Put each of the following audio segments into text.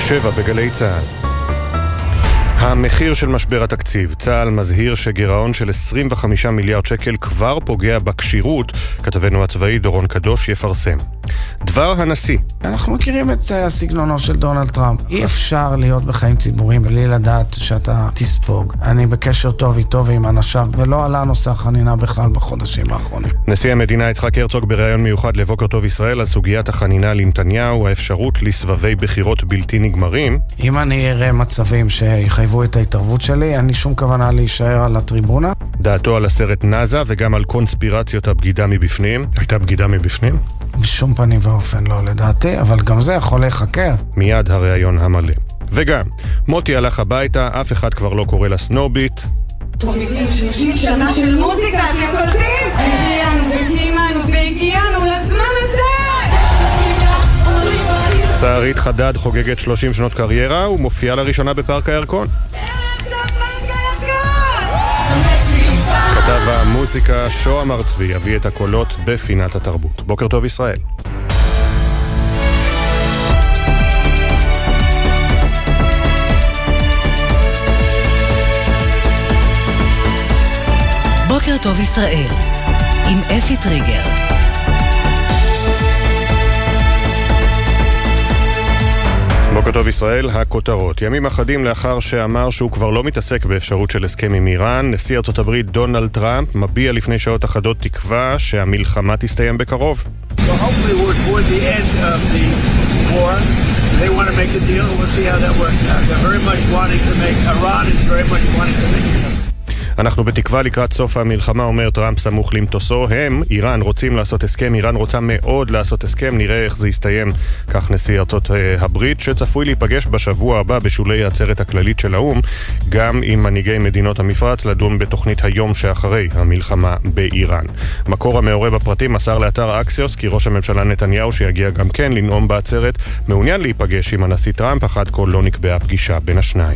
7 בגלי צה"ל. המחיר של משבר התקציב. צה"ל מזהיר שגירעון של 25 מיליארד שקל כבר פוגע בקשירות. כתבנו הצבאי דורון קדוש יפרסם. דבר הנשיא. אנחנו מכירים את הסגנונו של דונלד טראמפ. אי אפשר להיות בחיים ציבוריים בלי לדעת שאתה תספוג. אני בקשר טוב איתו ועם אנשיו, ולא עלה נושא החנינה בכלל בחודשים האחרונים. נשיא המדינה יצחק הרצוג בראיון מיוחד לבוקר טוב ישראל על סוגיית החנינה לנתניהו, האפשרות לסבבי בחירות בלתי נגמרים. אם אני אראה מצבים שיחייבו את ההתערבות שלי, אין לי שום כוונה להישאר על הטריבונה. דעתו על הסרט נאזה וגם על קונספירציות הבגידה מבפנים. הייתה בגידה מבפנים? בשום פנים ואופן לא לדעתי, אבל גם זה יכול להיחקר. מיד הראיון המלא. וגם, מוטי הלך הביתה, אף אחד כבר לא קורא לה סנוביט. חוגגים 30 שנה של מוזיקה, אתם קולטים? החיינו וקיימנו והגיענו לזמן הזה! שרית חדד חוגגת 30 שנות קריירה ומופיעה לראשונה בפארק הירקון. כתב המוזיקה שוהם ארצבי יביא את הקולות בפינת התרבות. בוקר טוב ישראל. בוקר טוב ישראל עם אפי טריגר. בוקר טוב ישראל, הכותרות. ימים אחדים לאחר שאמר שהוא כבר לא מתעסק באפשרות של הסכם עם איראן, נשיא ארצות הברית דונלד טראמפ מביע לפני שעות אחדות תקווה שהמלחמה תסתיים בקרוב. So hopefully we're toward the end of the war. They want to make a deal and we'll see how that works out. They're very much wanting to make, Iran is very much wanting to make it. אנחנו בתקווה לקראת סוף המלחמה, אומר טראמפ סמוך למטוסו. הם, איראן, רוצים לעשות הסכם, איראן רוצה מאוד לעשות הסכם, נראה איך זה יסתיים, כך נשיא ארצות הברית, שצפוי להיפגש בשבוע הבא בשולי העצרת הכללית של האו"ם, גם עם מנהיגי מדינות המפרץ, לדון בתוכנית היום שאחרי המלחמה באיראן. מקור המעורה בפרטים מסר לאתר אקסיוס כי ראש הממשלה נתניהו, שיגיע גם כן לנאום בעצרת, מעוניין להיפגש עם הנשיא טראמפ, אחת כל לא נקבעה פגישה בין השניים.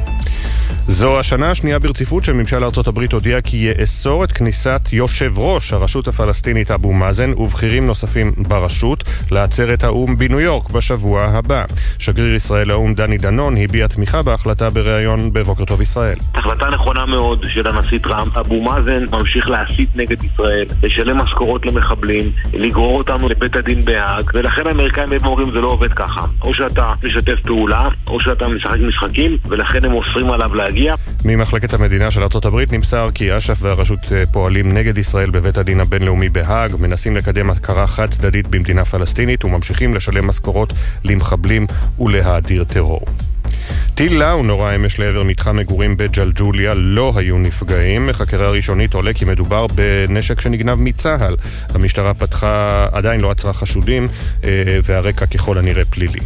זו השנה השנייה ברציפות שממשל ארצות הברית הודיע כי יאסור את כניסת יושב ראש הרשות הפלסטינית אבו מאזן ובכירים נוספים ברשות לעצרת האו"ם בניו יורק בשבוע הבא. שגריר ישראל האו"ם דני דנון הביע תמיכה בהחלטה בראיון בבוקר טוב ישראל. החלטה נכונה מאוד של הנשיא טראמפ. אבו מאזן ממשיך להסית נגד ישראל, לשלם משכורות למחבלים, לגרור אותנו לבית הדין בהאג, ולכן האמריקאים אומרים זה לא עובד ככה. או שאתה משתף פעולה, או שאתה משחק משחקים, ולכן הם אוסרים עליו להגיע. ממחלקת המדינה של ארצות הברית נמסר כי אש"ף והרשות פועלים נגד ישראל בבית הדין הבינלאומי בהאג, מנסים לקדם הכרה חד צדדית במדינה פלסטינית וממשיכים לשלם משכורות למחבלים ולהאדיר טרור. טיל לאו נורא אמש לעבר מתחם מגורים בג'לג'וליה, לא היו נפגעים. מחקירה ראשונית עולה כי מדובר בנשק שנגנב מצה"ל. המשטרה פתחה, עדיין לא עצרה חשודים, והרקע ככל הנראה פלילי.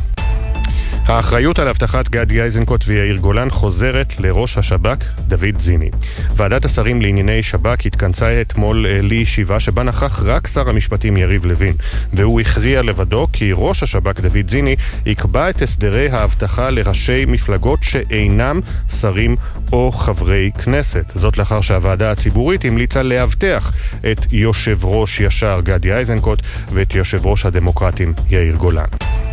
האחריות על הבטחת גדי איזנקוט ויאיר גולן חוזרת לראש השב"כ דוד זיני. ועדת השרים לענייני שב"כ התכנסה אתמול לישיבה שבה נכח רק שר המשפטים יריב לוין, והוא הכריע לבדו כי ראש השב"כ דוד זיני יקבע את הסדרי ההבטחה לראשי מפלגות שאינם שרים או חברי כנסת. זאת לאחר שהוועדה הציבורית המליצה להבטח את יושב ראש ישר גדי איזנקוט ואת יושב ראש הדמוקרטים יאיר גולן.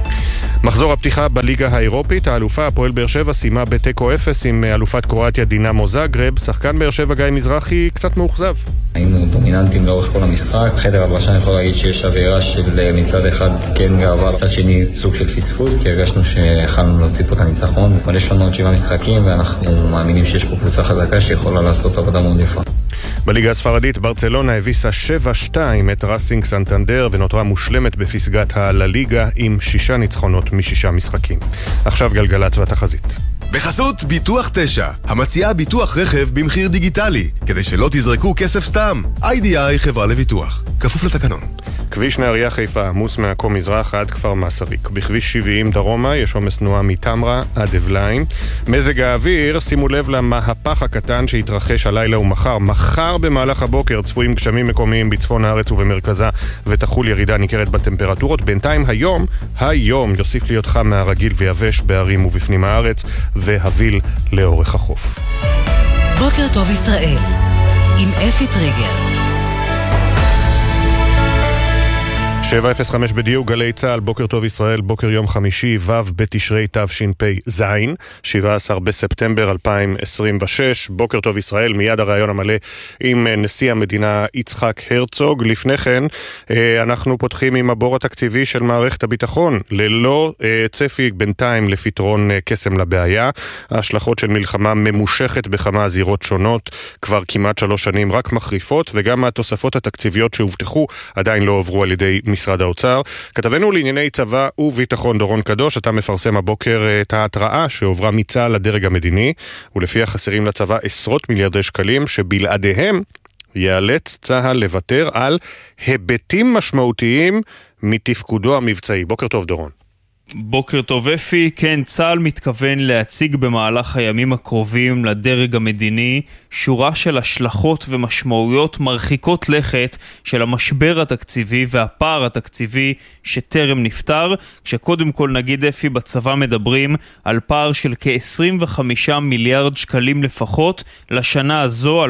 מחזור הפתיחה בליגה האירופית, האלופה הפועל באר שבע סיימה בתיקו 0 עם אלופת קרואטיה דינמו זאגרב. שחקן באר שבע גיא מזרחי קצת מאוכזב. היינו דומיננטים לאורך כל המשחק. חדר הלבשה אני יכול להגיד שיש אווירה של מצד אחד כן גאווה, מצד שני סוג של פספוס, כי הרגשנו שיכולנו להוציא פה את הניצחון. אבל יש לנו עוד 7 משחקים ואנחנו מאמינים שיש פה קבוצה חזקה שיכולה לעשות עבודה מאוד יפה. בליגה הספרדית ברצלונה הביסה 7-2 את רסינג סנטנדר ונותרה מושלמת בפסגת הלליגה עם 6 ניצחונות מ6 משחקים. עכשיו גלגלצ והתחזית. בחסות ביטוח 9, המציעה ביטוח רכב במחיר דיגיטלי, כדי שלא תזרקו כסף סתם. IDI חברה לביטוח, כפוף לתקנון. כביש נהריה חיפה עמוס מעכו מזרח עד כפר מסריק. בכביש 70 דרומה יש עומס תנועה מתמרה עד אבליים. מזג האוויר, שימו לב למהפך הקטן שהתרחש הלילה ומחר. מחר במהלך הבוקר צפויים גשמים מקומיים בצפון הארץ ובמרכזה ותחול ירידה ניכרת בטמפרטורות. בינתיים היום יוסיף להיות חם מהרגיל ויבש בערים ובפנים הארץ והביל לאורך החוף. בוקר טוב ישראל עם אפי טריגר. 7:05 בדיוק, גלי צהל, בוקר טוב ישראל, בוקר יום חמישי, ו' בתשרי תשפ"ז, 17 בספטמבר 2026. בוקר טוב ישראל, מיד הרעיון המלא עם נשיא המדינה יצחק הרצוג. לפני כן, אנחנו פותחים עם הבור התקציבי של מערכת הביטחון, ללא צפי בינתיים לפתרון קסם לבעיה. ההשלכות של מלחמה ממושכת בכמה זירות שונות, כבר כמעט 3 שנים רק מחריפות, וגם התוספות התקציביות שהובטחו עדיין לא עברו על ידי משרד האוצר. כתבנו לענייני צבא וביטחון דורון קדוש, אתה מפרסם הבוקר את ההתראה שהועברה מצה"ל לדרג המדיני, ולפיה חסרים לצבא עשרות מיליארדי שקלים שבלעדיהם ייאלץ צה"ל לוותר על היבטים משמעותיים מתפקודו המבצעי. בוקר טוב דורון. בוקר טוב אפי. כן, צה"ל מתכוון להציג במהלך הימים הקרובים לדרג המדיני שורה של השלכות ומשמעויות מרחיקות לכת של המשבר התקציבי והפער התקציבי שטרם נפתר, כשקודם כל נגיד אפי, בצבא מדברים על פער של כ-25 מיליארד שקלים לפחות לשנה הזו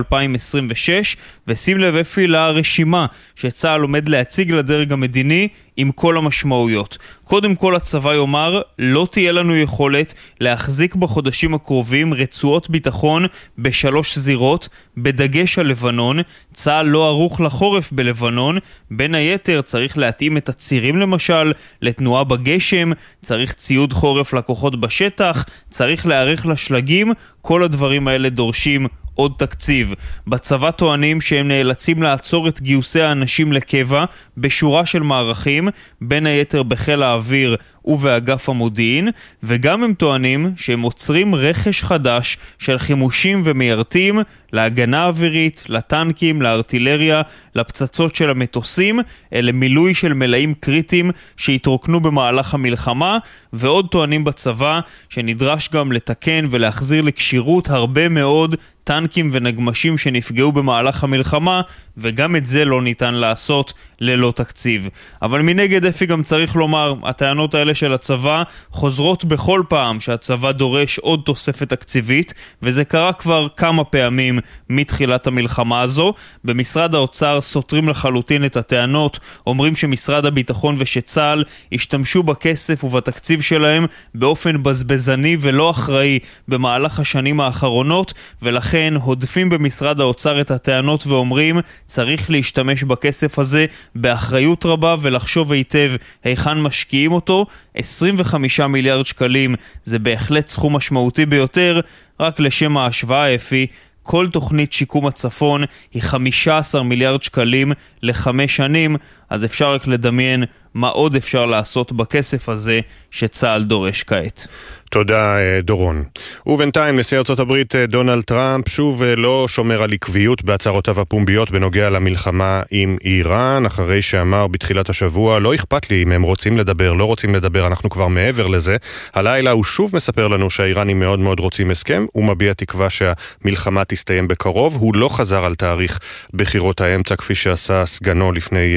2026, ושים לב אפי לרשימה שצה"ל עומד להציג לדרג המדיני עם כל המשמעויות. קודם כל הצבא יאמר, לא תהיה לנו יכולת להחזיק בחודשים הקרובים רצועות ביטחון ב3 זירות, בדגש על לבנון. צה"ל לא ערוך לחורף בלבנון, בין היתר צריך להתאים את הצירים למשל לתנועה בגשם, צריך ציוד חורף לכוחות בשטח, צריך להיערך לשלגים, כל הדברים האלה דורשים עוד תקציב. בצבא טוענים שהם נאלצים לעצור את גיוסי האנשים לקבע בשורה של מערכים, בין היתר בחיל האוויר ובאגף המודיעין, וגם הם טוענים שהם עוצרים רכש חדש של חימושים ומיירטים להגנה אווירית, לטנקים, לארטילריה, לפצצות של המטוסים, אלה מילוי של מלאים קריטיים שהתרוקנו במהלך המלחמה, ועוד טוענים בצבא שנדרש גם לתקן ולהחזיר לקשירות הרבה מאוד טנקים ונגמשים שנפגעו במהלך המלחמה, וגם את זה לא ניתן לעשות ללא תקציב. אבל מנגד אפי גם צריך לומר, הטענות האלה של הצבא חוזרות בכל פעם שהצבא דורש עוד תוספת תקציבית, וזה קרה כבר כמה פעמים מתחילת המלחמה הזו. במשרד האוצר סותרים לחלוטין את הטענות, אומרים שמשרד הביטחון ושצה"ל השתמשו בכסף ובתקציב שלהם באופן בזבזני ולא אחראי במהלך השנים האחרונות, ולכן הודפים במשרד האוצר את הטענות ואומרים, צריך להשתמש בכסף הזה באחריות רבה ולחשוב היטב היכן משקיעים אותו. 25 מיליארד שקלים זה בהחלט סכום משמעותי ביותר. רק לשם ההשוואה אפי, כל תוכנית שיקום הצפון היא 15 מיליארד שקלים ל5 שנים, אז אפשר רק לדמיין מה עוד אפשר לעשות בכסף הזה שצה"ל דורש כעת. תודה דורון. ובינתיים נשיא ארצות הברית דונלד טראמפ שוב לא שומר על עקביות בהצהרותיו הפומביות בנוגע למלחמה עם איראן, אחרי שאמר בתחילת השבוע, לא אכפת לי אם הם רוצים לדבר, לא רוצים לדבר, אנחנו כבר מעבר לזה. הלילה הוא שוב מספר לנו שהאיראנים מאוד מאוד רוצים הסכם, הוא מביע תקווה שהמלחמה תסתיים בקרוב. הוא לא חזר על תאריך בחירות האמצע כפי שעשה סגנו לפני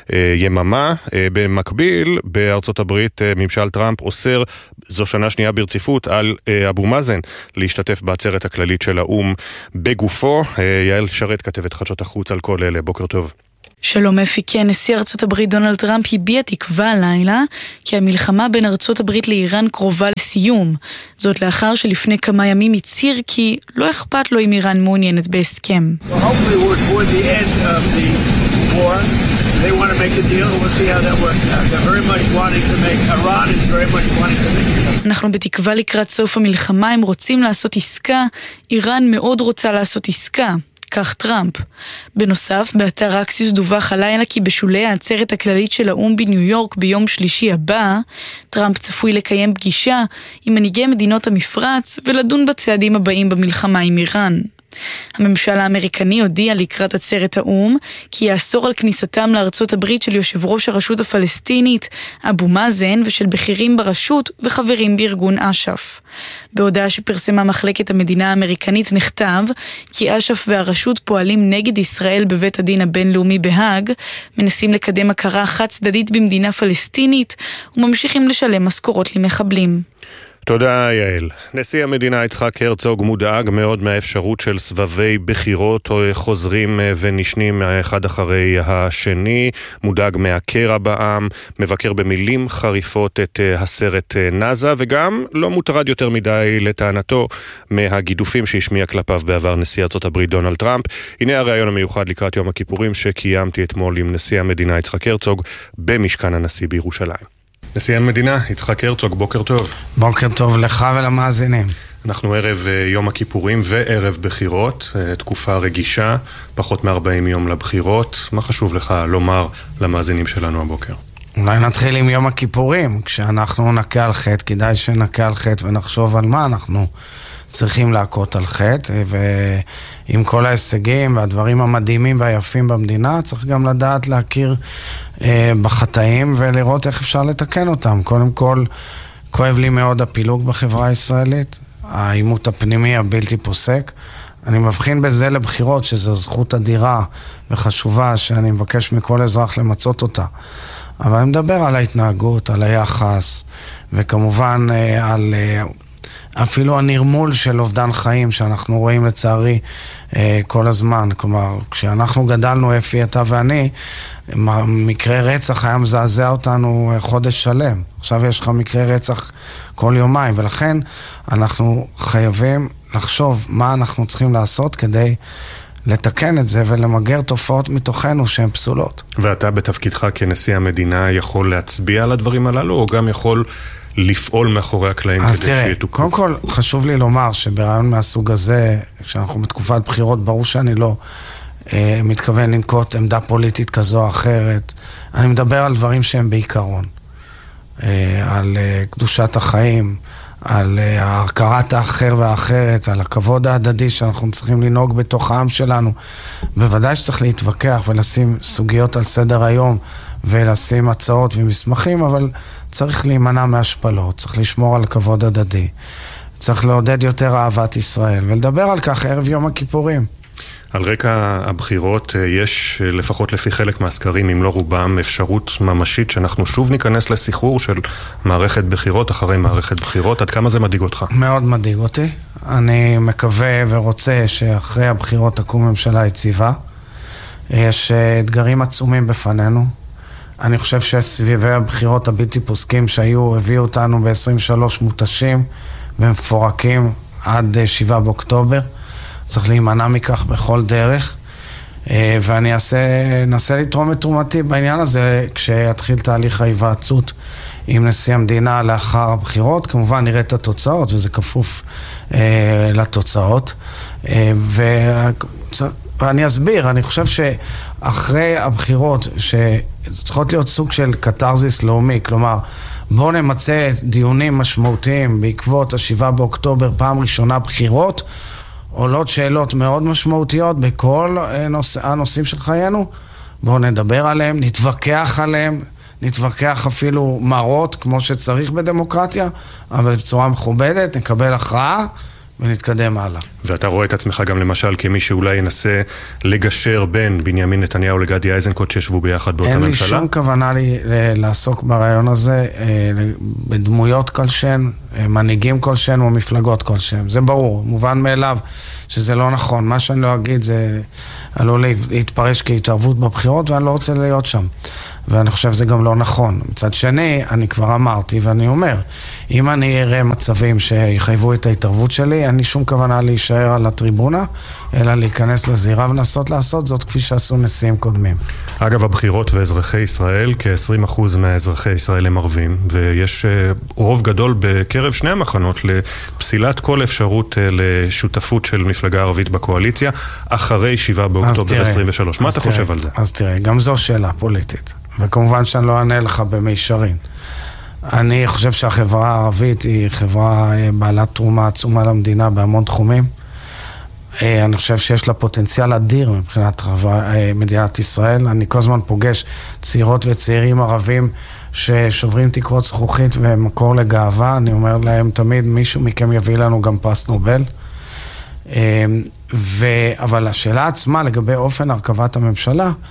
יממה. במקביל, בארצות הברית ממשל טראמפ אוסר, זו שנה שנייה ברציפות, על אבו מאזן להשתתף בעצרת הכללית של האום בגופו. יעל שרת, כתבת חדשות החוץ על כל אלה. בוקר טוב. שלום אפי. כן, נשיא ארצות הברית דונלד טראמפ הביע תקווה הלילה כי המלחמה בין ארצות הברית לאיראן קרובה לסיום. זאת לאחר שלפני כמה ימים הצהיר כי לא אכפת לו אם איראן מעוניינת בהסכם. They want to make a deal, and we'll see how that works out. They're very much wanting to make, Iran is very much wanting to make. אנחנו בתקווה לקראת סוף המלחמה, הם רוצים לעשות עסקה, איראן מאוד רוצה לעשות עסקה. כך טראמפ. בנוסף, באתר אקסיוס דווח הלילה כי בשולי העצרת הכללית של האום בניו יורק ביום שלישי הבא, טראמפ צפוי לקיים פגישה עם מנהיגי מדינות המפרץ ולדון בצעדים הבאים במלחמה עם איראן. הממשל האמריקני הודיע לקראת עצרת האום כי יאסור על כניסתם לארצות הברית של יושב ראש הרשות הפלסטינית אבו מאזן ושל בכירים ברשות וחברים בארגון אש"ף. בהודעה שפרסמה מחלקת המדינה האמריקנית נכתב כי אש"ף והרשות פועלים נגד ישראל בבית הדין הבינלאומי בהאג, מנסים לקדם הכרה חד צדדית במדינה פלסטינית וממשיכים לשלם משכורות למחבלים. תודה יעל. נשיא המדינה יצחק הרצוג מודאג מאוד מהאפשרות של סבבי בחירות חוזרים ונשנים אחד אחרי השני, מודאג מהקרע בעם, מבקר במילים חריפות את הסרט נאזה, וגם לא מוטרד יותר מדי לטענתו מהגידופים שהשמיע כלפיו בעבר נשיא ארצות הברית דונלד טראמפ. הנה הראיון המיוחד לקראת יום הכיפורים שקיימתי אתמול עם נשיא המדינה יצחק הרצוג במשכן הנשיא בירושלים. נשיא המדינה, יצחק הרצוג, בוקר טוב. בוקר טוב לך ולמאזינים. אנחנו ערב יום הכיפורים וערב בחירות, תקופה רגישה, פחות מ-40 יום לבחירות. מה חשוב לך לומר למאזינים שלנו הבוקר? אולי נתחיל עם יום הכיפורים. כשאנחנו נקה על חטא, כדאי שנקה על חטא ונחשוב על מה אנחנו צריכים להכות על חטא, ועם כל ההישגים והדברים המדהימים והיפים במדינה, צריך גם לדעת להכיר בחטאים ולראות איך אפשר לתקן אותם. קודם כל, כואב לי מאוד הפילוג בחברה הישראלית, העימות הפנימי הבלתי פוסק. אני מבחין בזה לבחירות, שזו זכות אדירה וחשובה, שאני מבקש מכל אזרח למצות אותה. אבל אני מדבר על ההתנהגות, על היחס, וכמובן על אפילו הנרמול של אובדן חיים שאנחנו רואים לצערי כל הזמן. כלומר, כשאנחנו גדלנו, אפי, אתה ואני, מקרה רצח היה מזעזע אותנו חודש שלם. עכשיו יש לך מקרה רצח כל יומיים, ולכן אנחנו חייבים לחשוב מה אנחנו צריכים לעשות כדי לתקן את זה ולמגר תופעות מתוכנו שהן פסולות. ואתה בתפקידך כנשיא המדינה יכול להצביע על הדברים הללו, או גם יכול לפעול מאחורי הקלעים כדי שיתוקנו? קודם כל חשוב לי לומר שברעיון מהסוג הזה, כשאנחנו בתקופת בחירות, ברור שאני לא מתכוון לנקוט עמדה פוליטית כזו או אחרת. אני מדבר על דברים שהם בעיקרון, על קדושת החיים, על ההכרת האחר והאחרת, על הכבוד ההדדי שאנחנו צריכים לנהוג בתוך העם שלנו. בוודאי שצריך להתווכח ולשים סוגיות על סדר היום ולשים הצעות ומסמכים, אבל צריך להימנע מהשפלות, צריך לשמור על כבוד הדדי, צריך לעודד יותר אהבת ישראל ולדבר על כך ערב יום הכיפורים. על רקע הבחירות יש, לפחות לפי חלק מהסקרים, אם לא רובם, אפשרות ממשית שאנחנו שוב ניכנס לסחרור של מערכת בחירות אחרי מערכת בחירות. עד כמה זה מדאיג אותך? מאוד מדאיג אותי. אני מקווה ורוצה שאחרי הבחירות תקום ממשלה יציבה. יש אתגרים עצומים בפנינו. אני חושב שסביבי הבחירות הבלתי פוסקים הביאו אותנו ב-23 מותשים ומפורקים עד 7 באוקטובר. צריך להימנע מכך בכל דרך, ואני אנסה לתרום את תרומתי בעניין הזה כשיתחיל תהליך ההיוועצות עם נשיא המדינה לאחר הבחירות. כמובן נראה את התוצאות, וזה כפוף לתוצאות. ואני אסביר, אני חושב שאחרי הבחירות, שצריכות להיות סוג של קטרזיס לאומי, כלומר, בואו נמצא דיונים משמעותיים בעקבות 7 באוקטובר, פעם ראשונה בחירות, עולות שאלות מאוד משמעותיות בכל הנושאים של חיינו. בואו נדבר עליהם, נתווכח עליהם, נתווכח אפילו מרות כמו שצריך בדמוקרטיה, אבל בצורה מכובדת, נקבל הכרעה ונתקדם הלאה. ואתה רואה את עצמך גם למשל כמי שאולי ינסה לגשר בין בנימין נתניהו לגדי איזנקוט שישבו ביחד באותה ממשלה? אין לי שום כוונה לעסוק ברעיון הזה בדמויות כלשהן, מנהיגים כלשהן או מפלגות כלשהן. זה ברור, מובן מאליו שזה לא נכון. מה שאני לא אגיד זה עלול להתפרש כהתערבות בבחירות, ואני לא רוצה להיות שם. ואני חושב שזה גם לא נכון. מצד שני, אני כבר אמרתי ואני אומר, אם אני אראה מצבים שיחייבו את ההתערבות שלי, אין לי שום כוונה להישאר על הטריבונה, אלא להיכנס לזירה ולנסות לעשות זאת כפי שעשו נשיאים קודמים. אגב, הבחירות ואזרחי ישראל, כ-20% מהאזרחי ישראל הם ערבים, ויש רוב גדול בקרב שני המחנות לפסילת כל אפשרות לשותפות של מפלגה ערבית בקואליציה, אחרי 7 באוקטובר 23. מה אתה חושב על זה? אז תראה, גם זו שאלה פוליטית. וכמובן שאני לא אענה לך במישרין. אני חושב שהחברה הערבית היא חברה בעלת תרומה עצומה למדינה בהמון תחומים. אני חושב שיש לה פוטנציאל אדיר מבחינת מדינת ישראל. אני כל הזמן פוגש צעירות וצעירים ערבים ששוברים תקרות זכוכית ומקור לגאווה. אני אומר להם תמיד, מישהו מכם יביא לנו גם פרס נובל. אבל השאלה עצמה לגבי אופן הרכבת הממשלה,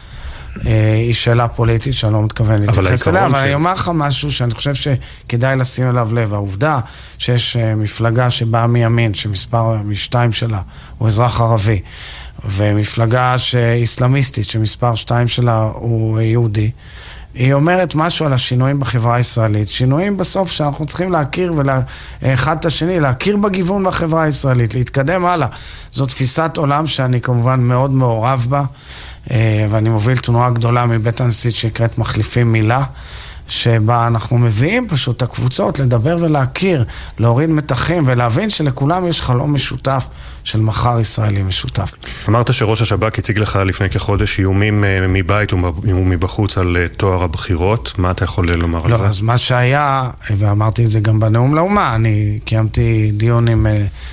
היא שאלה פוליטית שאני לא מתכוון להתייחס אליה, אבל אני אומר לך משהו שאני חושב שכדאי לשים אליו לב. העובדה שיש מפלגה שבאה מימין, שמספר משתיים שלה הוא אזרח ערבי, ומפלגה איסלאמיסטית שמספר 2 שלה הוא יהודי, היא אומרת משהו על השינויים בחברה הישראלית. שינויים בסוף שאנחנו צריכים להכיר אחד את השני, להכיר בגיוון בחברה הישראלית, להתקדם הלאה. זו תפיסת עולם שאני כמובן מאוד מעורב בה, ואני מוביל תנועה גדולה מבית הנשיא שנקראת מחליפים מילה, שבה אנחנו מביאים פשוט את הקבוצות לדבר ולהכיר, להוריד מתחים ולהבין שלכולם יש חלום משותף של מחר ישראלי משותף. אמרת שראש השב"כ הציג לך לפני כחודש איומים מבית ומבחוץ על תואר הבחירות. מה אתה יכול לומר על זה? לא, אז מה שהיה, ואמרתי את זה גם בנאום לאומה, אני קיימתי דיון עם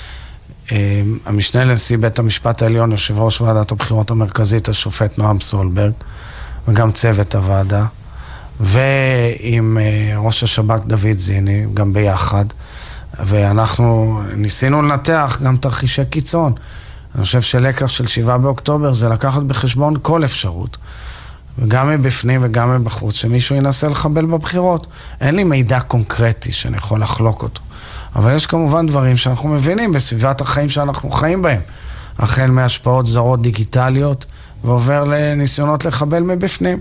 המשנה לנשיא בית המשפט העליון, יושב ראש ועדת הבחירות המרכזית, השופט נועם סולברג, וגם צוות הוועדה. ועם ראש השב"כ דוד זיני, גם ביחד, ואנחנו ניסינו לנתח גם תרחישי קיצון. אני חושב שלקח של 7 באוקטובר זה לקחת בחשבון כל אפשרות, וגם מבפנים וגם מבחוץ, שמישהו ינסה לחבל בבחירות. אין לי מידע קונקרטי שאני יכול לחלוק אותו, אבל יש כמובן דברים שאנחנו מבינים בסביבת החיים שאנחנו חיים בהם, החל מהשפעות זרות דיגיטליות ועובר לניסיונות לחבל מבפנים.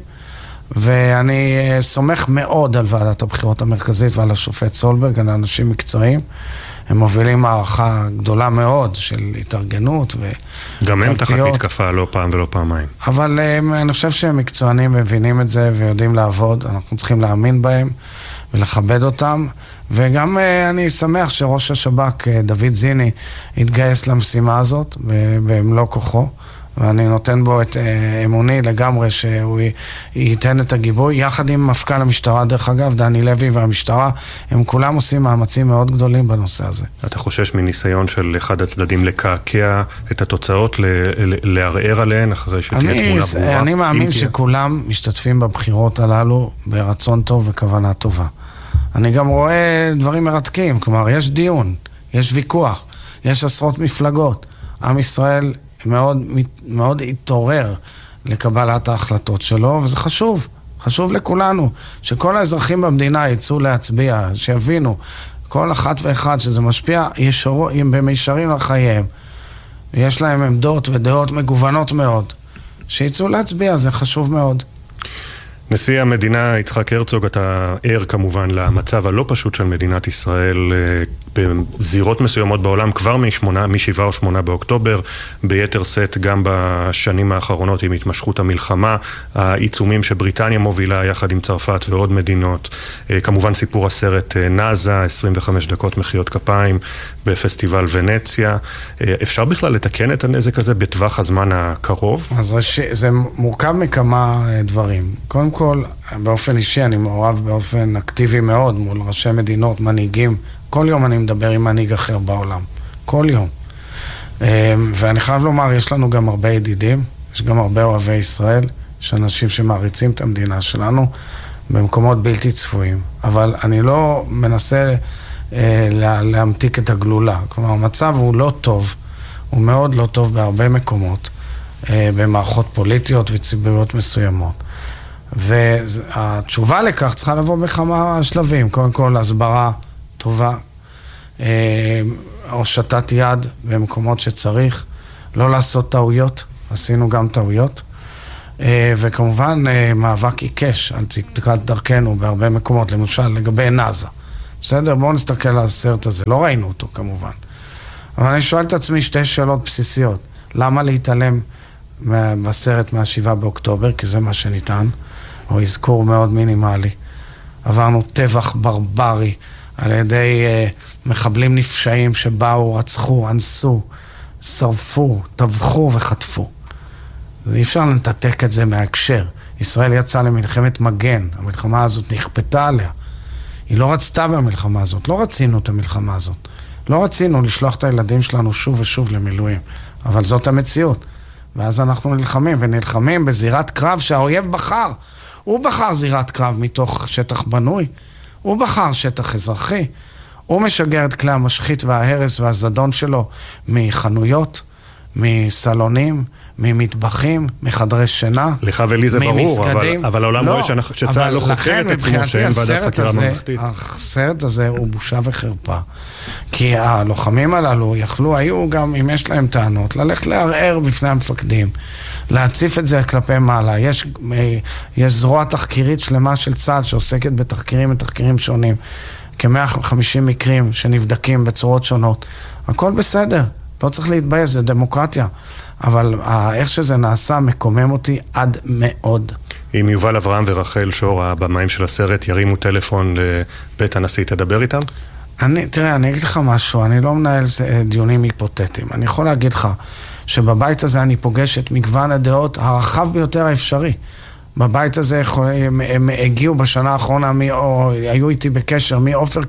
ואני סומך מאוד על ועדת הבחירות המרכזית ועל השופט סולברג, על אנשים מקצועיים. הם מובילים מערכה גדולה מאוד של התארגנות גם הם תחת מתקפה לא פעם ולא פעמיים. אבל אני חושב שהם מקצוענים, מבינים את זה ויודעים לעבוד. אנחנו צריכים להאמין בהם ולכבד אותם. וגם אני שמח שראש השב"כ דוד זיני התגייס למשימה הזאת במלוא כוחו. ואני נותן בו את אמוני לגמרי שהוא ייתן את הגיבוי, יחד עם מפכ"ל המשטרה, דרך אגב, דני לוי והמשטרה, הם כולם עושים מאמצים מאוד גדולים בנושא הזה. אתה חושש מניסיון של אחד הצדדים לקעקע את התוצאות, לערער עליהן אחרי שתהיה תמונה ברורה? אני מאמין שכולם משתתפים בבחירות הללו ברצון טוב וכוונה טובה. אני גם רואה דברים מרתקים, כלומר, יש דיון, יש ויכוח, יש עשרות מפלגות. עם ישראל מאוד התעורר לקבלת ההחלטות שלו, וזה חשוב, חשוב לכולנו, שכל האזרחים במדינה יצאו להצביע, שיבינו, כל אחת ואחד שזה משפיע במישרין על חייהם, יש להם עמדות ודעות מגוונות מאוד, שיצאו להצביע, זה חשוב מאוד. נשיא המדינה יצחק הרצוג, אתה ער כמובן למצב הלא פשוט של מדינת ישראל בזירות מסוימות בעולם כבר מ-7 או 8 באוקטובר, ביתר סט גם בשנים האחרונות עם התמשכות המלחמה, העיצומים שבריטניה מובילה יחד עם צרפת ועוד מדינות, כמובן סיפור הסרט נאזה, 25 דקות מחיאות כפיים בפסטיבל ונציה. אפשר בכלל לתקן את הנזק הזה בטווח הזמן הקרוב? אז זה מורכב מכמה דברים. קודם כל, באופן אישי אני מעורב באופן אקטיבי מאוד מול ראשי מדינות, מנהיגים. כל יום אני מדבר עם מנהיג אחר בעולם. כל יום. ואני חייב לומר, יש לנו גם הרבה ידידים, יש גם הרבה אוהבי ישראל, יש אנשים שמעריצים את המדינה שלנו במקומות בלתי צפויים. אבל אני לא מנסה להמתיק את הגלולה. כלומר, המצב הוא לא טוב, הוא מאוד לא טוב בהרבה מקומות, במערכות פוליטיות וציבוריות מסוימות. והתשובה לכך צריכה לבוא בכמה שלבים. קודם כל, הסברה טובה, הושטת יד במקומות שצריך, לא לעשות טעויות, עשינו גם טעויות, וכמובן מאבק עיקש על צדקת דרכנו בהרבה מקומות, למשל לגבי נאזה. בסדר? בואו נסתכל על הסרט הזה, לא ראינו אותו כמובן. אבל אני שואל את עצמי 2 שאלות בסיסיות. למה להתעלם בסרט מה-7 באוקטובר, כי זה מה שניתן, או אזכור מאוד מינימלי. עברנו טבח ברברי על ידי מחבלים נפשעים שבאו, רצחו, אנסו, שרפו, טבחו וחטפו. ואי אפשר לנתק את זה מההקשר. ישראל יצאה למלחמת מגן, המלחמה הזאת נכפתה עליה. היא לא רצתה במלחמה הזאת, לא רצינו את המלחמה הזאת. לא רצינו לשלוח את הילדים שלנו שוב ושוב למילואים, אבל זאת המציאות. ואז אנחנו נלחמים, ונלחמים בזירת קרב שהאויב בחר. הוא בחר זירת קרב מתוך שטח בנוי, הוא בחר שטח אזרחי, הוא משגר את כלי המשחית וההרס והזדון שלו מחנויות, מסלונים, ממטבחים, מחדרי שינה, לך ולי זה ברור, אבל העולם רואה שצה"ל לא חוקר את עצמו, שאין ועדת חקירה ממלכתית. הסרט הזה הוא בושה וחרפה. כי הלוחמים הללו היו גם, אם יש להם טענות, ללכת לערער בפני המפקדים, להציף את זה כלפי מעלה. יש זרוע תחקירית שלמה של צה"ל שעוסקת בתחקירים שונים. כ-150 מקרים שנבדקים בצורות שונות. הכל בסדר, לא צריך להתבייש, זה דמוקרטיה. אבל איך שזה נעשה מקומם אותי עד מאוד. אם יובל אברהם ורחל שור, הבמאים של הסרט, ירימו טלפון לבית הנשיא, תדבר איתם? תראה, אני אגיד לך משהו, אני לא מנהל דיונים היפותטיים. אני יכול להגיד לך שבבית הזה אני פוגש את מגוון הדעות הרחב ביותר האפשרי. בבית הזה הם הגיעו בשנה האחרונה, או היו איתי בקשר,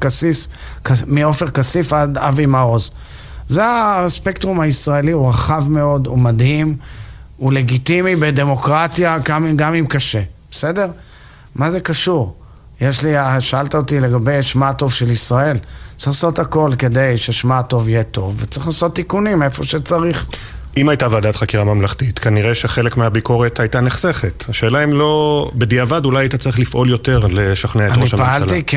מעופר כסיף עד אבי מעוז. זה הספקטרום הישראלי, הוא רחב מאוד, הוא מדהים, הוא לגיטימי בדמוקרטיה, גם אם קשה. בסדר? מה זה קשור? שאלת אותי לגבי שמה הטוב של ישראל. צריך לעשות הכל כדי ששמה הטוב יהיה טוב, וצריך לעשות תיקונים איפה שצריך. אם הייתה ועדת חקירה ממלכתית, כנראה שחלק מהביקורת הייתה נחסכת. השאלה אם לא, בדיעבד אולי היית צריך לפעול יותר לשכנע את ראש הממשלה. אני פעלתי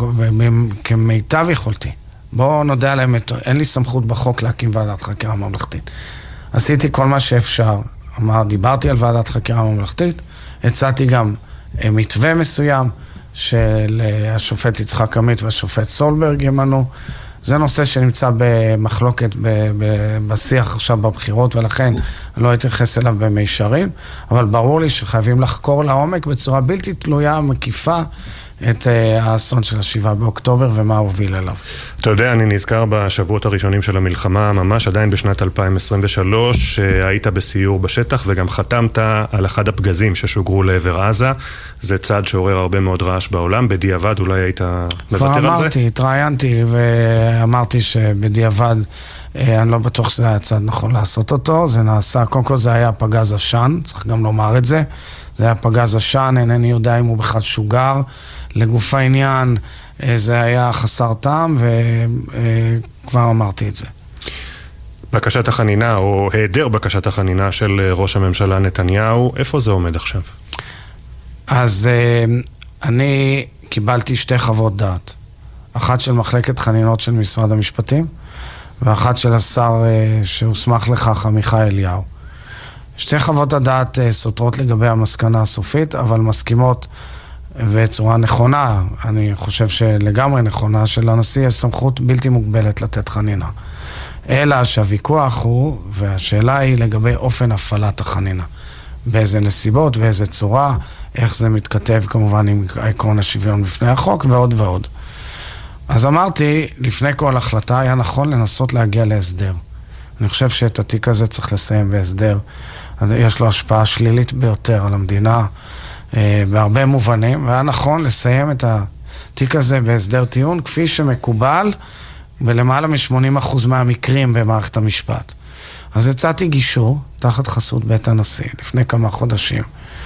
כמיטב יכולתי. בואו נודע להם, אין לי סמכות בחוק להקים ועדת חקירה ממלכתית. עשיתי כל מה שאפשר. דיברתי על ועדת חקירה ממלכתית, הצעתי גם מתווה מסוים של השופט יצחק עמית והשופט סולברג ימנו. זה נושא שנמצא במחלוקת בשיח עכשיו בבחירות, ולכן לא אתייחס אליו במישרין, אבל ברור לי שחייבים לחקור לעומק בצורה בלתי תלויה, מקיפה, את האסון של 7 באוקטובר ומה הוביל אליו. אתה יודע, אני נזכר בשבועות הראשונים של המלחמה, ממש עדיין בשנת 2023, היית בסיור בשטח וגם חתמת על אחד הפגזים ששוגרו לעבר עזה. זה צעד שעורר הרבה מאוד רעש בעולם. בדיעבד אולי היית מוותר על זה? התראיינתי ואמרתי שבדיעבד אני לא בטוח שזה היה צעד נכון לעשות אותו. זה נעשה, קודם כל זה היה פגז עשן, צריך גם לומר את זה. זה היה פגז עשן, אינני יודע אם הוא בכלל שוגר. לגוף העניין זה היה חסר טעם, וכבר אמרתי את זה. בקשת החנינה, או היעדר בקשת החנינה של ראש הממשלה נתניהו, איפה זה עומד עכשיו? אז אני קיבלתי 2 חוות דעת. אחת של מחלקת חנינות של משרד המשפטים, ואחת של השר שהוסמך לכך, עמיחי אליהו. 2 חוות הדעת סותרות לגבי המסקנה הסופית, אבל מסכימות בצורה נכונה, אני חושב שלגמרי נכונה, שלנשיא יש סמכות בלתי מוגבלת לתת חנינה. אלא שהוויכוח הוא, והשאלה היא לגבי אופן הפעלת החנינה. באיזה נסיבות, באיזה צורה, איך זה מתכתב כמובן עם עקרון השוויון בפני החוק ועוד ועוד. אז אמרתי, לפני כל החלטה היה נכון לנסות להגיע להסדר. אני חושב שאת התיק הזה צריך לסיים בהסדר. יש לו השפעה שלילית ביותר על המדינה, בהרבה מובנים, והיה נכון לסיים את התיק הזה בהסדר טיעון, כפי שמקובל בלמעלה מ-80% מהמקרים במערכת המשפט. אז הצעתי גישור תחת חסות בית הנשיא לפני כמה חודשים.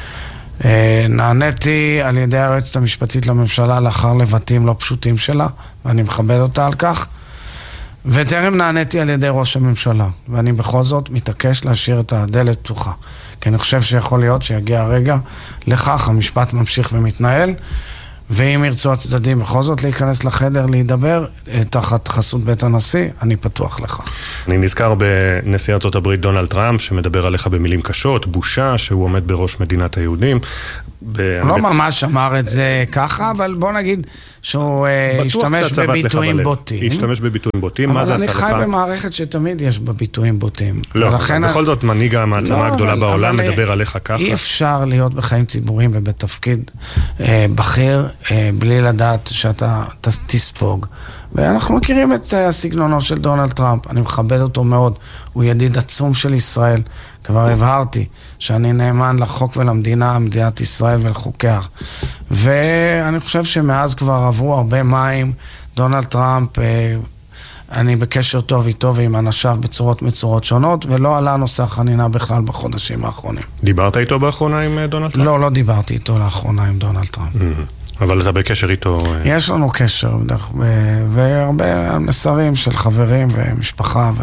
נעניתי על ידי היועצת המשפטית לממשלה לאחר לבטים לא פשוטים שלה, ואני מכבד אותה על כך, וטרם נעניתי על ידי ראש הממשלה, ואני בכל זאת מתעקש להשאיר את הדלת פתוחה, כי אני חושב שיכול להיות שיגיע הרגע לכך, המשפט ממשיך ומתנהל, ואם ירצו הצדדים בכל זאת להיכנס לחדר, להידבר תחת חסות בית הנשיא, אני פתוח לך. אני נזכר בנשיא ארצות הברית דונלד טראמפ, שמדבר עליך במילים קשות, בושה שהוא עומד בראש מדינת היהודים. הוא לא ממש אמר את זה ככה, אבל בוא נגיד שהוא השתמש בביטויים בוטים. השתמש בביטויים בוטים, מה זה עשה לך? אבל אני חי במערכת שתמיד יש בה ביטויים בוטים. לא, בכל זאת מנהיג המעצמה הגדולה בעולם מדבר עליך ככה. אי אפשר להיות בחיים ציבוריים ובתפקיד בכיר, בלי לדעת שאתה תספוג. ואנחנו מכירים את הסגנונו של דונלד טראמפ, אני מכבד אותו מאוד, הוא ידיד עצום של ישראל, כבר הבהרתי שאני נאמן לחוק ולמדינה, מדינת ישראל ולחוקיה. ואני חושב שמאז כבר עברו הרבה מים, דונלד טראמפ, אני בקשר טוב איתו ועם אנשיו בצורות שונות, ולא עלה נושא החנינה בכלל בחודשים האחרונים. דיברת איתו באחרונה עם דונלד טראמפ? לא דיברתי איתו לאחרונה עם דונלד טראמפ. אבל אתה בקשר איתו? יש לנו קשר, והרבה מסרים של חברים ומשפחה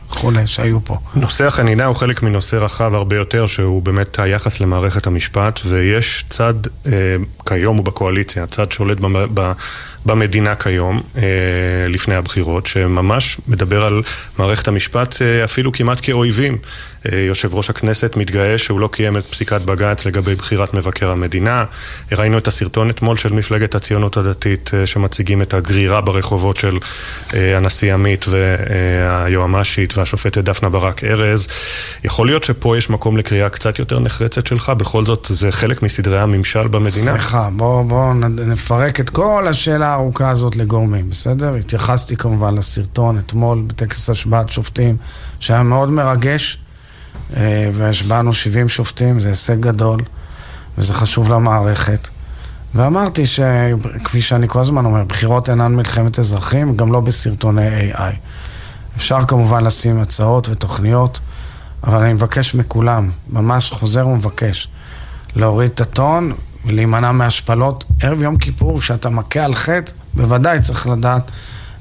וכולי שהיו פה. נושא החנינה הוא חלק מנושא רחב הרבה יותר, שהוא באמת היחס למערכת המשפט, ויש צד כיום ובקואליציה, צד שולט במדינה כיום, לפני הבחירות, שממש מדבר על מערכת המשפט אפילו כמעט כאויבים. יושב ראש הכנסת מתגאה שהוא לא קיים את פסיקת בג"ץ לגבי בחירת מבקר המדינה. ראינו את הסרטון אתמול של מפלגת הציונות הדתית שמציגים את הגרירה ברחובות של הנשיא עמית והיועמ"שית והשופטת דפנה ברק ארז. יכול להיות שפה יש מקום לקריאה קצת יותר נחרצת שלך? בכל זאת זה חלק מסדרי הממשל במדינה? סליחה, בואו נפרק את כל השאלה הארוכה הזאת לגורמים, בסדר? התייחסתי כמובן לסרטון אתמול בטקס השבעת שופטים שהיה מאוד מרגש, והשבענו 70 שופטים, זה הישג גדול וזה חשוב למערכת, ואמרתי שכפי שאני כל הזמן אומר, בחירות אינן מלחמת אזרחים, גם לא בסרטוני AI. אפשר כמובן לשים הצעות ותוכניות, אבל אני מבקש מכולם, ממש חוזר ומבקש, להוריד את הטון ולהימנע מהשפלות. ערב יום כיפור, שאתה מכה על חטא, בוודאי צריך לדעת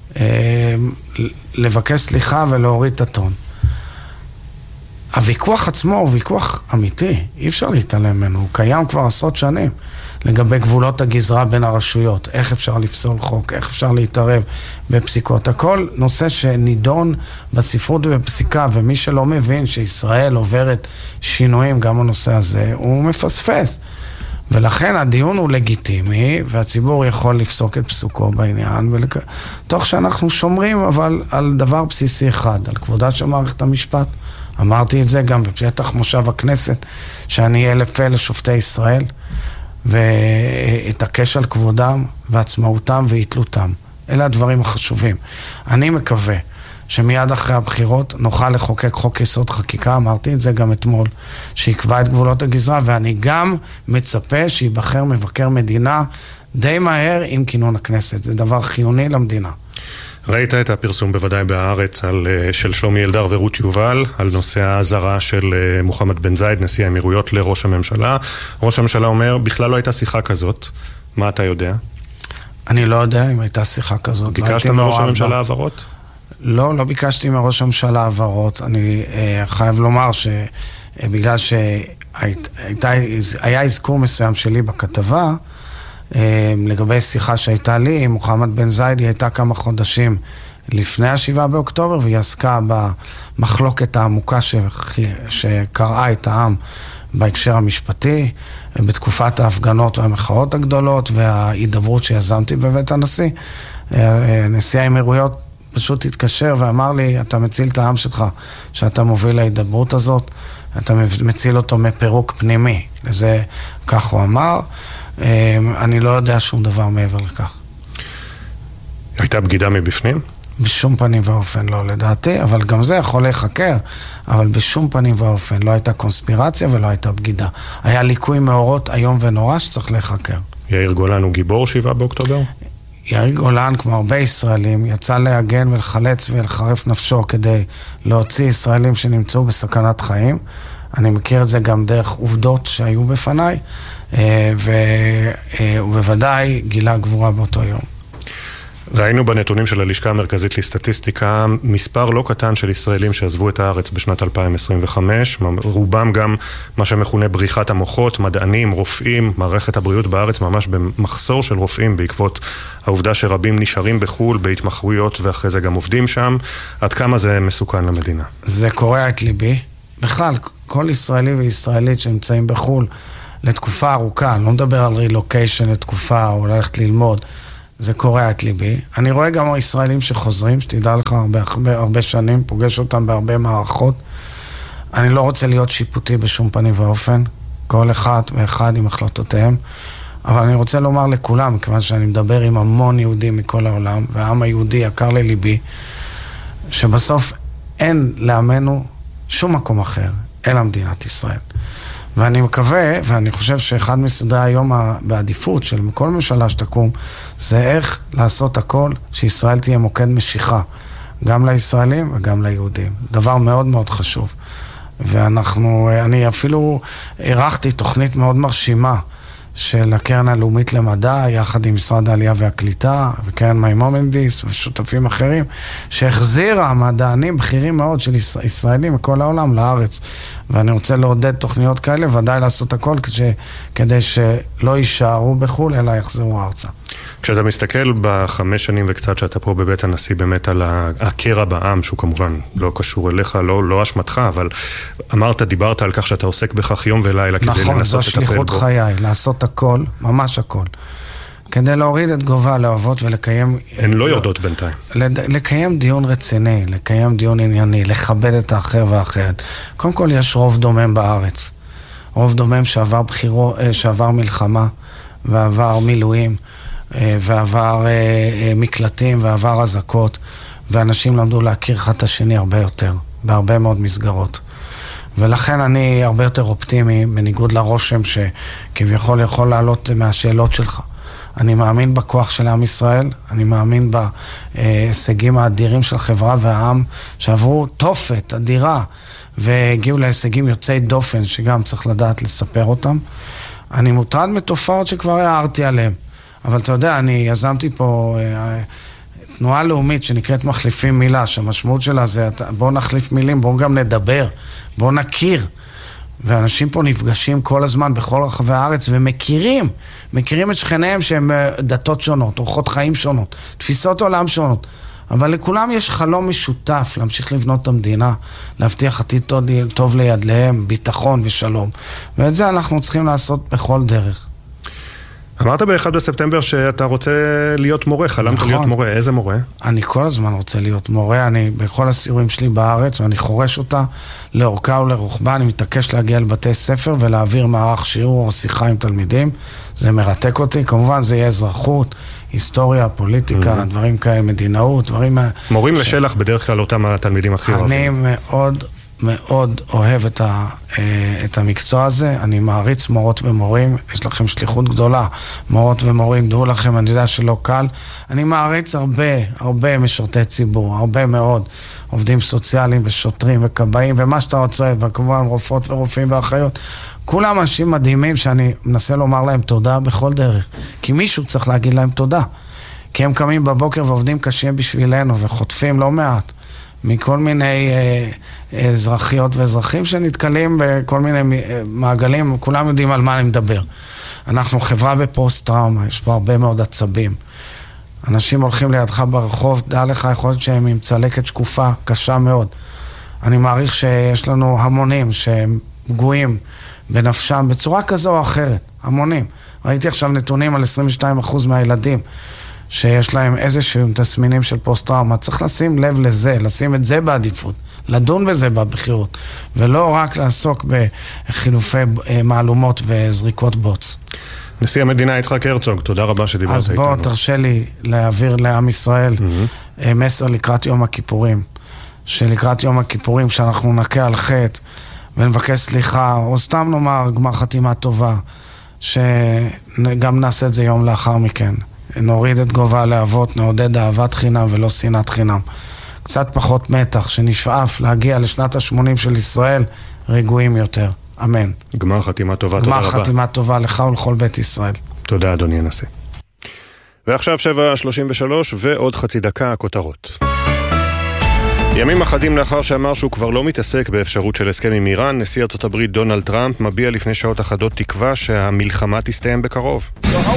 לבקש סליחה ולהוריד את הטון. הוויכוח עצמו הוא ויכוח אמיתי, אי אפשר להתעלם ממנו, הוא קיים כבר עשרות שנים, לגבי גבולות הגזרה בין הרשויות, איך אפשר לפסול חוק, איך אפשר להתערב בפסיקות, הכל נושא שנידון בספרות ובפסיקה, ומי שלא מבין שישראל עוברת שינויים גם בנושא הזה, הוא מפספס. ולכן הדיון הוא לגיטימי, והציבור יכול לפסוק את פסוקו בעניין, תוך שאנחנו שומרים אבל על דבר בסיסי אחד, על כבודה של מערכת המשפט. אמרתי את זה גם בפתח מושב הכנסת, שאני אהיה לפה לשופטי ישראל, ואתעקש על כבודם ועצמאותם והתלותם. אלה הדברים החשובים. אני מקווה שמיד אחרי הבחירות נוכל לחוקק חוק יסוד חקיקה, אמרתי את זה גם אתמול, שיקבע את גבולות הגזרה, ואני גם מצפה שיבחר מבקר מדינה די מהר עם כינון הכנסת. זה דבר חיוני למדינה. ראית את הפרסום בוודאי בהארץ של שלומי אלדר ורות יובל על נושא ההזרה של מוחמד בן זייד, נשיא האמירויות, לראש הממשלה. ראש הממשלה אומר, בכלל לא הייתה שיחה כזאת. מה אתה יודע? אני לא יודע אם הייתה שיחה כזאת. ביקשת מראש הממשלה העברות? לא ביקשתי מראש הממשלה העברות. אני חייב לומר שבגלל שהיה אזכור מסוים שלי בכתבה, לגבי שיחה שהייתה לי עם מוחמד בן זייד, היא הייתה כמה חודשים לפני ה7 באוקטובר, והיא עסקה במחלוקת העמוקה שקראה את העם בהקשר המשפטי, בתקופת ההפגנות והמחאות הגדולות וההידברות שיזמתי בבית הנשיא. נשיא האמירויות פשוט התקשר ואמר לי, אתה מציל את העם שלך, שאתה מוביל להידברות הזאת, אתה מציל אותו מפירוק פנימי. לזה כך הוא אמר. אני לא יודע שום דבר מעבר לכך. הייתה בגידה מבפנים? בשום פנים ואופן לא, לדעתי, אבל גם זה יכול להיחקר, אבל בשום פנים ואופן לא הייתה קונספירציה ולא הייתה בגידה. היה ליקוי מאורות היום ונורא שצריך להיחקר. יאיר גולן הוא גיבור 7 באוקטובר? יאיר גולן, כמו הרבה ישראלים, יצא להגן ולחלץ ולחרף נפשו כדי להוציא ישראלים שנמצאו בסכנת חיים. אני מכיר את זה גם דרך עובדות שהיו בפניי, ובוודאי גילה גבורה באותו יום. ראינו בנתונים של הלשכה המרכזית לסטטיסטיקה מספר לא קטן של ישראלים שעזבו את הארץ בשנת 2025, רובם גם מה שמכונה בריחת המוחות, מדענים, רופאים, מערכת הבריאות בארץ ממש במחסור של רופאים בעקבות העובדה שרבים נשארים בחול בהתמחויות ואחרי זה גם עובדים שם. עד כמה זה מסוכן למדינה? זה קורע את ליבי. בכלל, כל ישראלי וישראלית שנמצאים בחול לתקופה ארוכה, אני לא מדבר על רילוקיישן לתקופה או ללכת ללמוד, זה קורע את ליבי. אני רואה גם ישראלים שחוזרים, שתדע לך הרבה שנים, פוגש אותם בהרבה מערכות. אני לא רוצה להיות שיפוטי בשום פנים ואופן, כל אחד ואחד עם החלטותיהם, אבל אני רוצה לומר לכולם, כיוון שאני מדבר עם המון יהודים מכל העולם, והעם היהודי יקר לליבי, שבסוף אין לעמנו שום מקום אחר, אלא מדינת ישראל. ואני מקווה, ואני חושב שאחד מסדרי היום בעדיפות של כל ממשלה שתקום, זה איך לעשות הכל שישראל תהיה מוקד משיכה, גם לישראלים וגם ליהודים. דבר מאוד מאוד חשוב. אני אפילו ערכתי תוכנית מאוד מרשימה, של הקרן הלאומית למדע, יחד עם משרד העלייה והקליטה, וקרן מימונדיס ושותפים אחרים, שהחזירה מדענים בכירים מאוד של ישראלים מכל העולם לארץ. ואני רוצה לעודד תוכניות כאלה, ודאי לעשות הכל כדי שלא יישארו בחול, אלא יחזרו ארצה. כשאתה מסתכל ב5 שנים וקצת שאתה פה בבית הנשיא באמת על הקרע בעם, שהוא כמובן לא קשור אליך, לא אשמתך, אבל דיברת על כך שאתה עוסק בכך יום ולילה כדי לנסות לטפל בו. נכון, זו שליחות חיי, לעשות הכל, ממש הכל. כדי להוריד את גובה הלהבות ולקיים... הן לא יורדות בינתיים. לקיים דיון רציני, לקיים דיון ענייני, לכבד את האחר והאחרת. קודם כל יש רוב דומם בארץ. רוב דומם שעבר מלחמה ועבר מילואים. ועבר מקלטים ועבר הזקות, ואנשים למדו להכיר אחד את השני הרבה יותר, בהרבה מאוד מסגרות. ולכן אני הרבה יותר אופטימי, בניגוד לרושם שכביכול יכול לעלות מהשאלות שלך. אני מאמין בכוח של עם ישראל, אני מאמין בהישגים האדירים של החברה והעם, שעברו תופת אדירה, והגיעו להישגים יוצאי דופן, שגם צריך לדעת לספר אותם. אני מוטרד מתופעות שכבר הערתי עליהם. אבל אתה יודע, אני יזמתי פה תנועה לאומית שנקראת מחליפים מילה, שהמשמעות שלה זה בואו נחליף מילים, בואו גם נדבר, בואו נכיר. ואנשים פה נפגשים כל הזמן בכל רחבי הארץ ומכירים את שכניהם שהם דתות שונות, אורחות חיים שונות, תפיסות עולם שונות. אבל לכולם יש חלום משותף להמשיך לבנות את המדינה, להבטיח עתיד טוב לידליהם, ביטחון ושלום. ואת זה אנחנו צריכים לעשות בכל דרך. אמרת ב-1 בספטמבר שאתה רוצה להיות מורה, חלמת להיות מורה, איזה מורה? אני כל הזמן רוצה להיות מורה, אני בכל הסיורים שלי בארץ, ואני חורש אותה לאורכה ולרוחבה, אני מתעקש להגיע לבתי ספר ולהעביר מערך שיעור או שיחה עם תלמידים, זה מרתק אותי, כמובן זה יהיה אזרחות, היסטוריה, פוליטיקה, דברים כאלה, מדינאות, דברים... מורים לשלח בדרך כלל אותם התלמידים הכי אוהבים. אני מאוד אוהב את המקצוע הזה, אני מעריץ מורות ומורים, יש לכם שליחות גדולה, מורות ומורים, דעו לכם, אני יודע שלא קל, אני מעריץ הרבה משרתי ציבור, הרבה מאוד, עובדים סוציאליים ושוטרים וכבאים ומה שאתה רוצה, וכמובן רופאות ורופאים ואחיות, כולם אנשים מדהימים שאני מנסה לומר להם תודה בכל דרך, כי מישהו צריך להגיד להם תודה, כי הם קמים בבוקר ועובדים קשים בשבילנו וחוטפים לא מעט. מכל מיני אזרחיות ואזרחים שנתקלים בכל מיני מעגלים, כולם יודעים על מה אני מדבר. אנחנו חברה בפוסט-טראומה, יש פה הרבה מאוד עצבים. אנשים הולכים לידך ברחוב, דע לך יכול להיות שהם עם צלקת שקופה, קשה מאוד. אני מעריך שיש לנו המונים שהם פגועים בנפשם בצורה כזו או אחרת, המונים. ראיתי עכשיו נתונים על 22% מהילדים. שיש להם איזשהם תסמינים של פוסט-טראומה, צריך לשים לב לזה, לשים את זה בעדיפות, לדון בזה בבחירות, ולא רק לעסוק בחילופי מהלומות וזריקות בוץ. נשיא המדינה יצחק הרצוג, תודה רבה שדיברת איתנו. אז בוא, תרשה לי להעביר לעם ישראל מסר לקראת יום הכיפורים, שלקראת יום הכיפורים שאנחנו נקה על חטא ונבקש סליחה, או סתם נאמר גמר חתימה טובה, שגם נעשה את זה יום לאחר מכן. נוריד את גובה הלהבות, נעודד אהבת חינם ולא שנאת חינם. קצת פחות מתח, שנשאף להגיע לשנת ה-80 של ישראל, רגועים יותר. אמן. גמר חתימה טובה, תודה רבה. גמר חתימה טובה לך ולכל בית ישראל. תודה אדוני הנשיא. ועכשיו 7:33 ועוד חצי דקה הכותרות. ימים אחדים לאחר שאמר שהוא כבר לא מתעסק באפשרות של הסכם עם איראן, נשיא ארצות הברית דונלד טראמפ מביע לפני שעות אחדות תקווה שהמלחמה תסתיים בקרוב.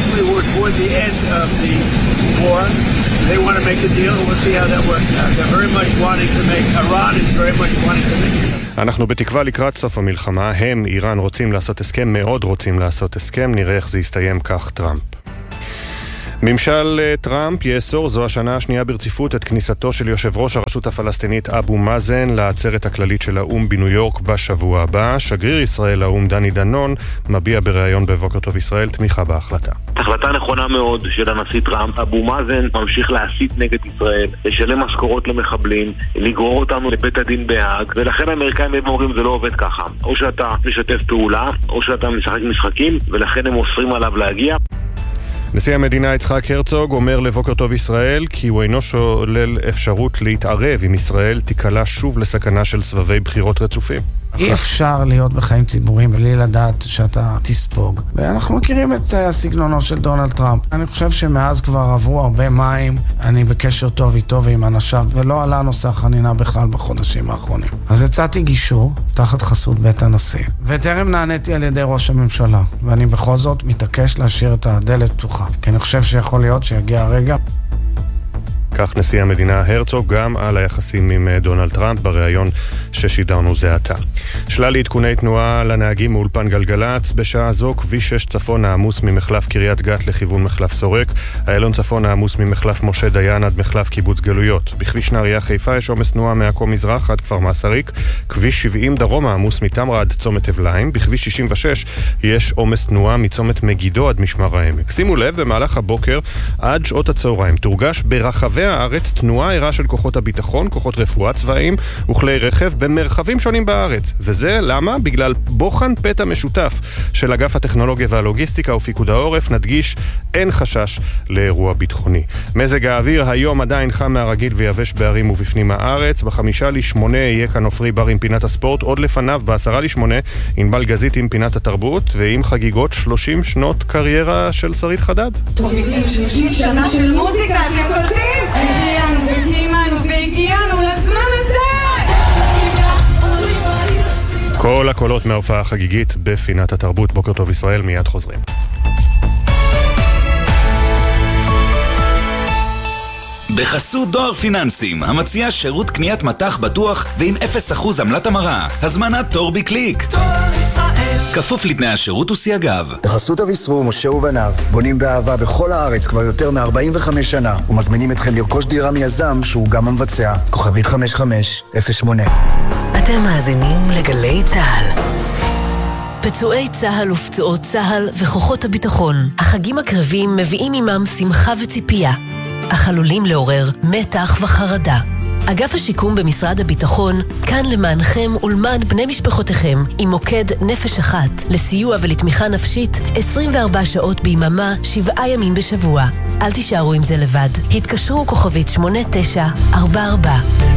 אנחנו בתקווה לקראת סוף המלחמה, הם, איראן, רוצים לעשות הסכם, מאוד רוצים לעשות הסכם, נראה איך זה יסתיים, כך טראמפ. ממשל טראמפ יאסור זו השנה השנייה ברציפות את כניסתו של יושב ראש הרשות הפלסטינית אבו מאזן לעצרת הכללית של האום בניו יורק בשבוע הבא. שגריר ישראל לאום דני דנון מביע בריאיון בבוקר טוב ישראל תמיכה בהחלטה. החלטה נכונה מאוד של הנשיא טראמפ. אבו מאזן ממשיך להסית נגד ישראל, לשלם משכורות למחבלים, לגרור אותנו לבית הדין בהאג, ולכן האמריקאים אומרים זה לא עובד ככה. או שאתה משתף פעולה, או שאתה משחק משחקים, ולכן הם אוסרים עליו להגיע. נשיא המדינה יצחק הרצוג אומר לבוקר טוב ישראל כי הוא אינו שולל אפשרות להתערב אם ישראל תיקלע שוב לסכנה של סבבי בחירות רצופים. אי אפשר להיות בחיים ציבוריים בלי לדעת שאתה תספוג. ואנחנו מכירים את הסגנונו של דונלד טראמפ. אני חושב שמאז כבר עברו הרבה מים, אני בקשר טוב איתו ועם אנשיו, ולא עלה נושא החנינה בכלל בחודשים האחרונים. אז הצעתי גישור תחת חסות בית הנשיא. וטרם נעניתי על ידי ראש הממשלה, ואני בכל זאת מתעקש להשאיר את הדלת פתוחה, כי אני חושב שיכול להיות שיגיע הרגע. כך נשיא המדינה הרצוג גם על היחסים עם דונלד טראמפ בריאיון ששידרנו זה עתה. שלל עדכוני תנועה לנהגים מאולפן גלגלץ. בשעה זו כביש 6 צפון העמוס ממחלף קריית גת לכיוון מחלף סורק. איילון צפון העמוס ממחלף משה דיין עד מחלף קיבוץ גלויות. בכביש נהריה חיפה יש עומס תנועה מעכו מזרח עד כפר מסריק. כביש 70 דרום העמוס מתמרה עד צומת אבליים. בכביש 66 יש עומס תנועה מצומת מגידו עד משמר העמק. שימו לב, במהלך הבוקר עד שעות הצהריים תורגש ברחבי הארץ תנועה ערה של כוחות הביטחון, כוחות רפואה צבאיים וכלי רכב במרחבים שונים בארץ. וזה למה? בגלל בוחן פתע משותף של אגף הטכנולוגיה והלוגיסטיקה ופיקוד העורף. נדגיש, אין חשש לאירוע ביטחוני. מזג האוויר היום עדיין חם מהרגיל ויבש בערים ובפנים הארץ. ב5:08 יהיה כאן עופרי בר עם פינת הספורט, עוד לפניו ב10:08 ענבל גזית עם פינת התרבות, ועם חגיגות 30 שנות קריירה של שרית חדד. חוגגים 30 שנה של מוזיקה, אתם קולטים? החיינו וקיימנו והגיענו לזמן הזה! כל הקולות מההופעה החגיגית בפינת התרבות. בוקר טוב ישראל, מיד חוזרים. בחסות דואר פיננסים, המציע שירות קניית מטח בטוח ועם 0% עמלת המרה. הזמנת תור בקליק. כפוף לתנאי השירות וסייגיו. בחסות אביסרו, משה ובניו, בונים באהבה בכל הארץ כבר יותר מ-45 שנה, ומזמינים אתכם לרכוש דירה מיזם שהוא גם המבצע. כוכבית 5508. אתם מאזינים לגלי צהל. פצועי צהל ופצועות צהל וכוחות הביטחון. החגים הקרבים מביאים עמם שמחה וציפייה, אך עלולים לעורר מתח וחרדה. אגף השיקום במשרד הביטחון כאן למענכם ולמען בני משפחותיכם עם מוקד נפש אחת לסיוע ולתמיכה נפשית 24 שעות ביממה 7 ימים בשבוע. אל תישארו עם זה לבד. התקשרו כוכבית 8944.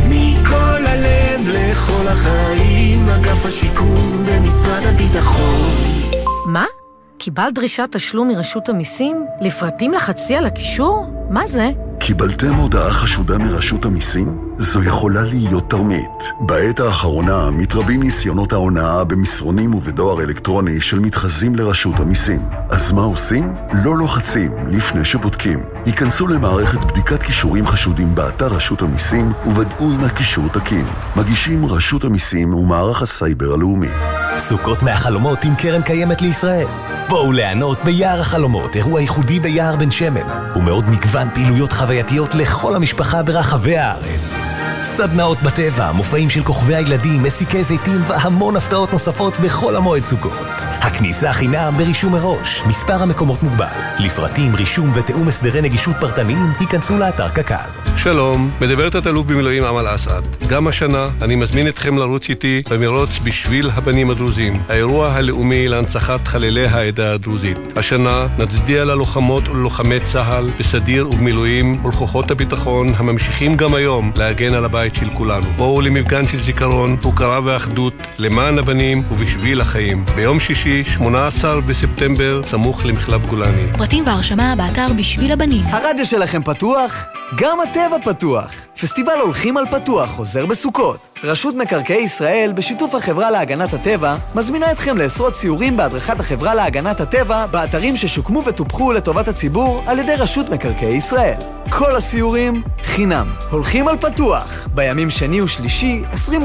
מכל הלב לכל החיים, אגף השיקום במשרד הביטחון. מה? קיבלת דרישת תשלום מרשות המיסים? לפרטים לחצי על הקישור? מה זה? קיבלתם הודעה חשודה מרשות המיסים? זו יכולה להיות תרמית. בעת האחרונה מתרבים ניסיונות ההונאה במסרונים ובדואר אלקטרוני של מתחזים לרשות המיסים. אז מה עושים? לא לוחצים לפני שבודקים. היכנסו למערכת בדיקת קישורים חשודים באתר רשות המיסים וודאו אם הקישור תקין. מגישים רשות המיסים ומערך הסייבר הלאומי. סוכות מהחלומות עם קרן קיימת לישראל. בואו ליהנות ביער החלומות, אירוע ייחודי ביער בן שמן, ומאוד מגוון פעילויות חווייתיות לכל המשפחה ברחבי הארץ. סדנאות בטבע, מופעים של כוכבי הילדים, מסיקי זיתים והמון הפתעות נוספות בכל המועד סוכות. הכניסה חינם ברישום מראש, מספר המקומות מוגבל. לפרטים, רישום ותאום הסדרי נגישות פרטניים, היכנסו לאתר קק"ל. שלום, מדברת התלוף במילואים אמל אסעד. גם השנה אני מזמין אתכם לרוץ איתי במרוץ בשביל הבנים הדרוזים, האירוע הלאומי להנצחת חללי העדה הדרוזית. השנה נצדיע ללוחמות וללוחמי צה"ל בסדיר ובמילואים ולכוחות הביטחון הממשיכים גם היום להגן על הבית של כולנו. בואו למפגן של זיכרון, הוקרה ואחדות למען הבנים ובשביל החיים. ביום שישי, 18 בספטמבר, סמוך למחלף גולני. פרטים והרשמה באתר בשביל הבנים. הרדיו שלכם פתוח? גם הטבע פתוח. פסטיבל הולכים על פתוח חוזר בסוכות. רשות מקרקעי ישראל בשיתוף החברה להגנת הטבע מזמינה אתכם לעשרות סיורים בהדרכת החברה להגנת הטבע באתרים ששוקמו וטופחו לטובת הציבור על ידי רשות מקרקעי ישראל. כל הסיורים חינם. הולכים על פתוח בימים שני ושלישי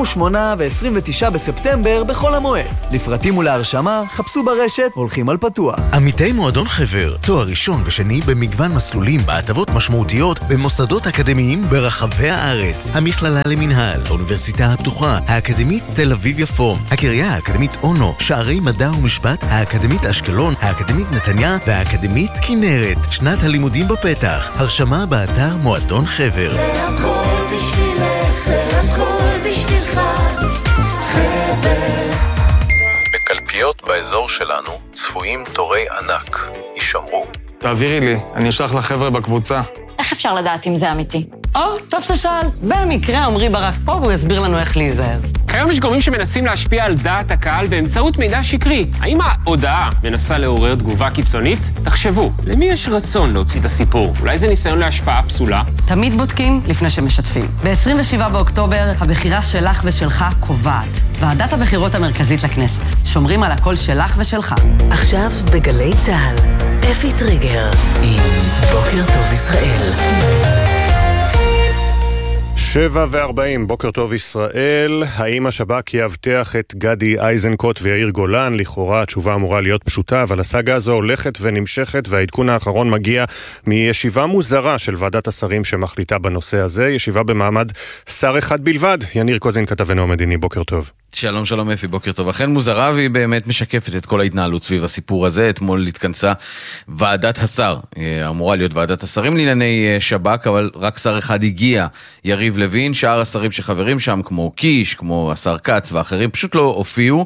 28 ו-29 בספטמבר בכל המועד. לפרטים ולהרשמה חפשו ברשת הולכים על פתוח. עמיתי מועדון חבר, תואר ראשון ושני במגוון מסלולים בהטבות משמעותיות במוסדות אקדמיים ברחבי הארץ. המכללה למנהל, האוניברסיטה הפתוחה, האקדמית תל אביב יפו, הקריה האקדמית אונו, שערי מדע ומשפט, האקדמית אשקלון, האקדמית נתניה והאקדמית כנרת. שנת הלימודים בפתח. הרשמה באתר מועדון חבר. זה הכל בשבילך, זה הכל בשבילך, חבר. בקלפיות באזור שלנו צפויים תורי ענק. יישמרו. תעבירי לי, אני אשלח לחבר'ה בקבוצה. איך אפשר לדעת אם זה אמיתי? טוב ששאל. במקרה עמרי ברק פה והוא יסביר לנו איך להיזהר. כיום יש גורמים שמנסים להשפיע על דעת הקהל באמצעות מידע שקרי. האם ההודעה מנסה לעורר תגובה קיצונית? תחשבו, למי יש רצון להוציא את הסיפור? אולי זה ניסיון להשפעה פסולה? תמיד בודקים לפני שמשתפים. ב-27 באוקטובר, הבחירה שלך ושלך קובעת. ועדת הבחירות המרכזית לכנסת. שומרים על הקול שלך ושלך. עכשיו בגלי צהל, אפי טריגר עם בוקר טוב ישראל. 7:40, בוקר טוב ישראל. האם השב"כ יאבטח את גדי איזנקוט ויאיר גולן? לכאורה התשובה אמורה להיות פשוטה, אבל הסאגה הזו הולכת ונמשכת, והעדכון האחרון מגיע מישיבה מוזרה של ועדת השרים שמחליטה בנושא הזה, ישיבה במעמד שר אחד בלבד. יניר קוזין, כתבנו המדיני, בוקר טוב. שלום שלום אפי, בוקר טוב. אכן מוזרה והיא באמת משקפת את כל ההתנהלות סביב הסיפור הזה. אתמול התכנסה ועדת השר, אמורה להיות ועדת השרים לענייני שב"כ, אבל רק שר אחד הגיע, יריב לוין. שאר השרים שחברים שם, כמו קיש, כמו השר קץ ואחרים, פשוט לא הופיעו.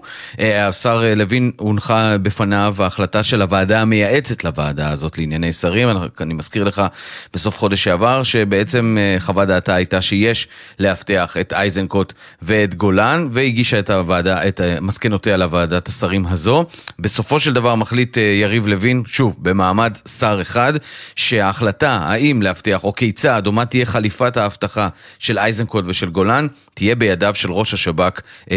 השר לוין הונחה בפניו ההחלטה של הוועדה המייעצת לוועדה הזאת לענייני שרים. אני מזכיר לך בסוף חודש שעבר שבעצם חוות דעתה הייתה שיש להבטיח את איזנקוט ואת גולן, והגישה את מסקנותיה לוועדת השרים הזו. בסופו של דבר מחליט יריב לוין, שוב במעמד שר אחד, שההחלטה האם להבטיח או כיצד או מה תהיה חליפת ההבטחה של איזנקוט ושל גולן תהיה בידיו של ראש השב"כ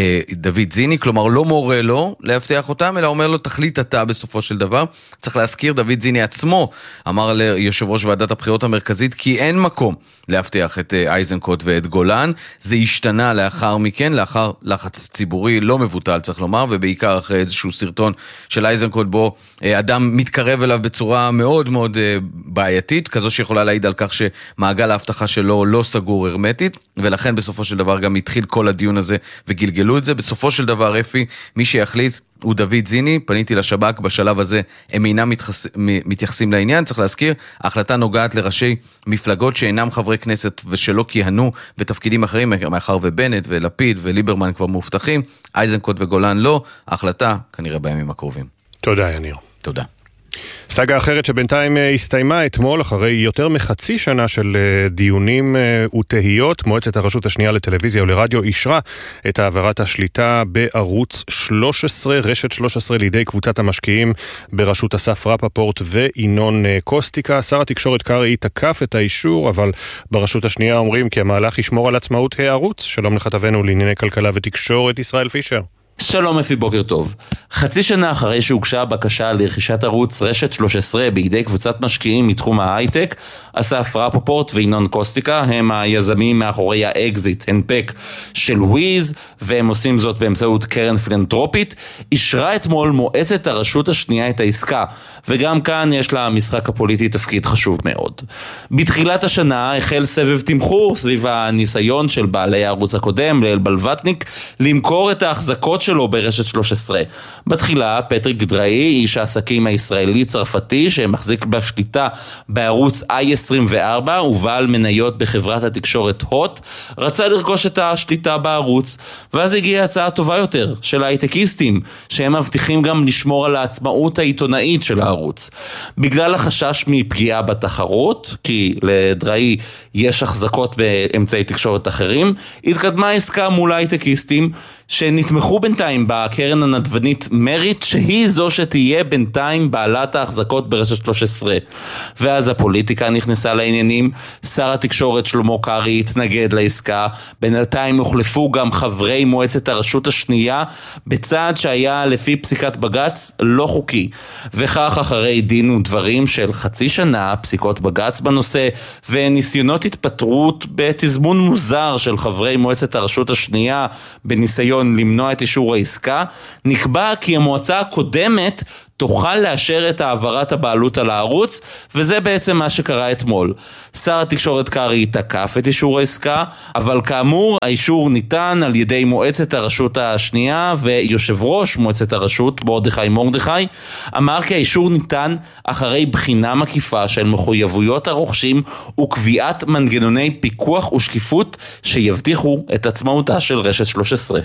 דוד זיני. כלומר לא מורה לו להבטיח אותם, אלא אומר לו תחליט אתה בסופו של דבר. צריך להזכיר, דוד זיני עצמו אמר ליושב ראש ועדת הבחירות המרכזית כי אין מקום להבטיח את איזנקוט ואת גולן. זה השתנה לאחר מכן, לאחר לחץ ציבורי לא מבוטל צריך לומר, ובעיקר אחרי איזשהו סרטון של איזנקוט בו אדם מתקרב אליו בצורה מאוד מאוד בעייתית, כזו שיכולה להעיד על כך שמעגל ההבטחה שלו לא סגור הרמטית, ולכן בסופו של דבר גם התחיל כל הדיון הזה וגלגלו את זה. בסופו של דבר אפי, מי שיחליט הוא דוד זיני. פניתי לשב"כ, בשלב הזה הם אינם מתייחסים לעניין. צריך להזכיר, ההחלטה נוגעת לראשי מפלגות שאינם חברי כנסת ושלא כיהנו בתפקידים אחרים, מאחר ובנט ולפיד וליברמן כבר מובטחים, איזנקוט וגולן לא. ההחלטה כנראה בימים הקרובים. תודה יניר. תודה. סאגה אחרת שבינתיים הסתיימה אתמול, אחרי יותר מחצי שנה של דיונים ותהיות, מועצת הרשות השנייה לטלוויזיה ולרדיו אישרה את העברת השליטה בערוץ 13, רשת 13, לידי קבוצת המשקיעים בראשות אסף רפפורט וינון קוסטיקה. שר התקשורת קרעי תקף את האישור, אבל ברשות השנייה אומרים כי המהלך ישמור על עצמאות הערוץ. שלום לכתבנו לענייני כלכלה ותקשורת ישראל פישר. שלום אפי, בוקר טוב. חצי שנה אחרי שהוגשה בקשה לרכישת ערוץ רשת 13 בידי קבוצת משקיעים מתחום ההייטק, אסף רפפורט וינון קוסטיקה הם היזמים מאחורי האקזיט הנפק של וויז, והם עושים זאת באמצעות קרן פילנטרופית. אישרה אתמול מועצת הרשות השנייה את העסקה, וגם כאן יש לה משחק הפוליטי תפקיד חשוב מאוד. בתחילת השנה החל סבב תמחור סביב הניסיון של בעלי הערוץ הקודם, ליל בלבטניק, למכור את ההחזקות שלו ברשת 13. בתחילה פטריק דראי, איש העסקים הישראלי צרפתי שמחזיק בשליטה בערוץ i24 ובעל מניות בחברת התקשורת הוט, רצה לרכוש את השליטה בערוץ, ואז הגיעה הצעה טובה יותר של ההייטקיסטים, שהם מבטיחים גם לשמור על העצמאות העיתונאית של הערוץ. בגלל החשש מפגיעה בתחרות, כי לדראי יש החזקות באמצעי תקשורת אחרים, התקדמה עסקה מול ההייטקיסטים שנתמכו בינתיים בקרן הנדבנית מריט, שהיא זו שתהיה בינתיים בעלת ההחזקות ברשת 13. ואז הפוליטיקה נכנסה לעניינים. שר התקשורת שלמה קרעי התנגד לעסקה, בינתיים הוחלפו גם חברי מועצת הרשות השנייה בצעד שהיה לפי פסיקת בגץ לא חוקי, וכך אחרי דין ודברים של חצי שנה, פסיקות בגץ בנושא וניסיונות התפטרות בתזמון מוזר של חברי מועצת הרשות השנייה בניסיון למנוע את אישור העסקה, נקבע כי המועצה הקודמת תוכל לאשר את העברת הבעלות על הערוץ, וזה בעצם מה שקרה אתמול. שר התקשורת קרעי תקף את אישור העסקה, אבל כאמור האישור ניתן על ידי מועצת הרשות השנייה, ויושב ראש מועצת הרשות מרדכי אמר כי האישור ניתן אחרי בחינה מקיפה של מחויבויות הרוכשים וקביעת מנגנוני פיקוח ושקיפות שיבטיחו את עצמאותה של רשת 13.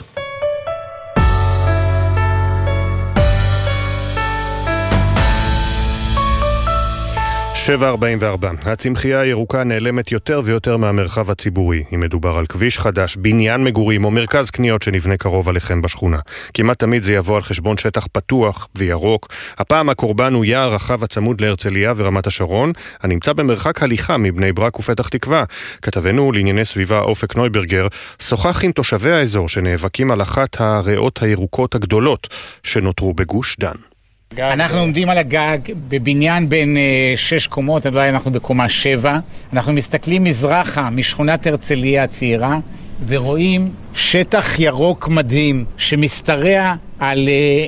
7:44. הצמחייה הירוקה נעלמת יותר ויותר מהמרחב הציבורי. אם מדובר על כביש חדש, בניין מגורים או מרכז קניות שנבנה קרוב עליכם בשכונה. כמעט תמיד זה יבוא על חשבון שטח פתוח וירוק. הפעם הקורבן הוא יער רחב הצמוד להרצליה ורמת השרון, הנמצא במרחק הליכה מבני ברק ופתח תקווה. כתבנו לענייני סביבה אופק נויברגר שוחח עם תושבי האזור שנאבקים על אחת הריאות הירוקות הגדולות שנותרו בגוש דן. אנחנו עומדים על הגג בבניין בין 6 קומות, אולי אנחנו בקומה 7. אנחנו מסתכלים מזרחה משכונת הרצליה הצעירה ורואים שטח ירוק מדהים שמסתרע על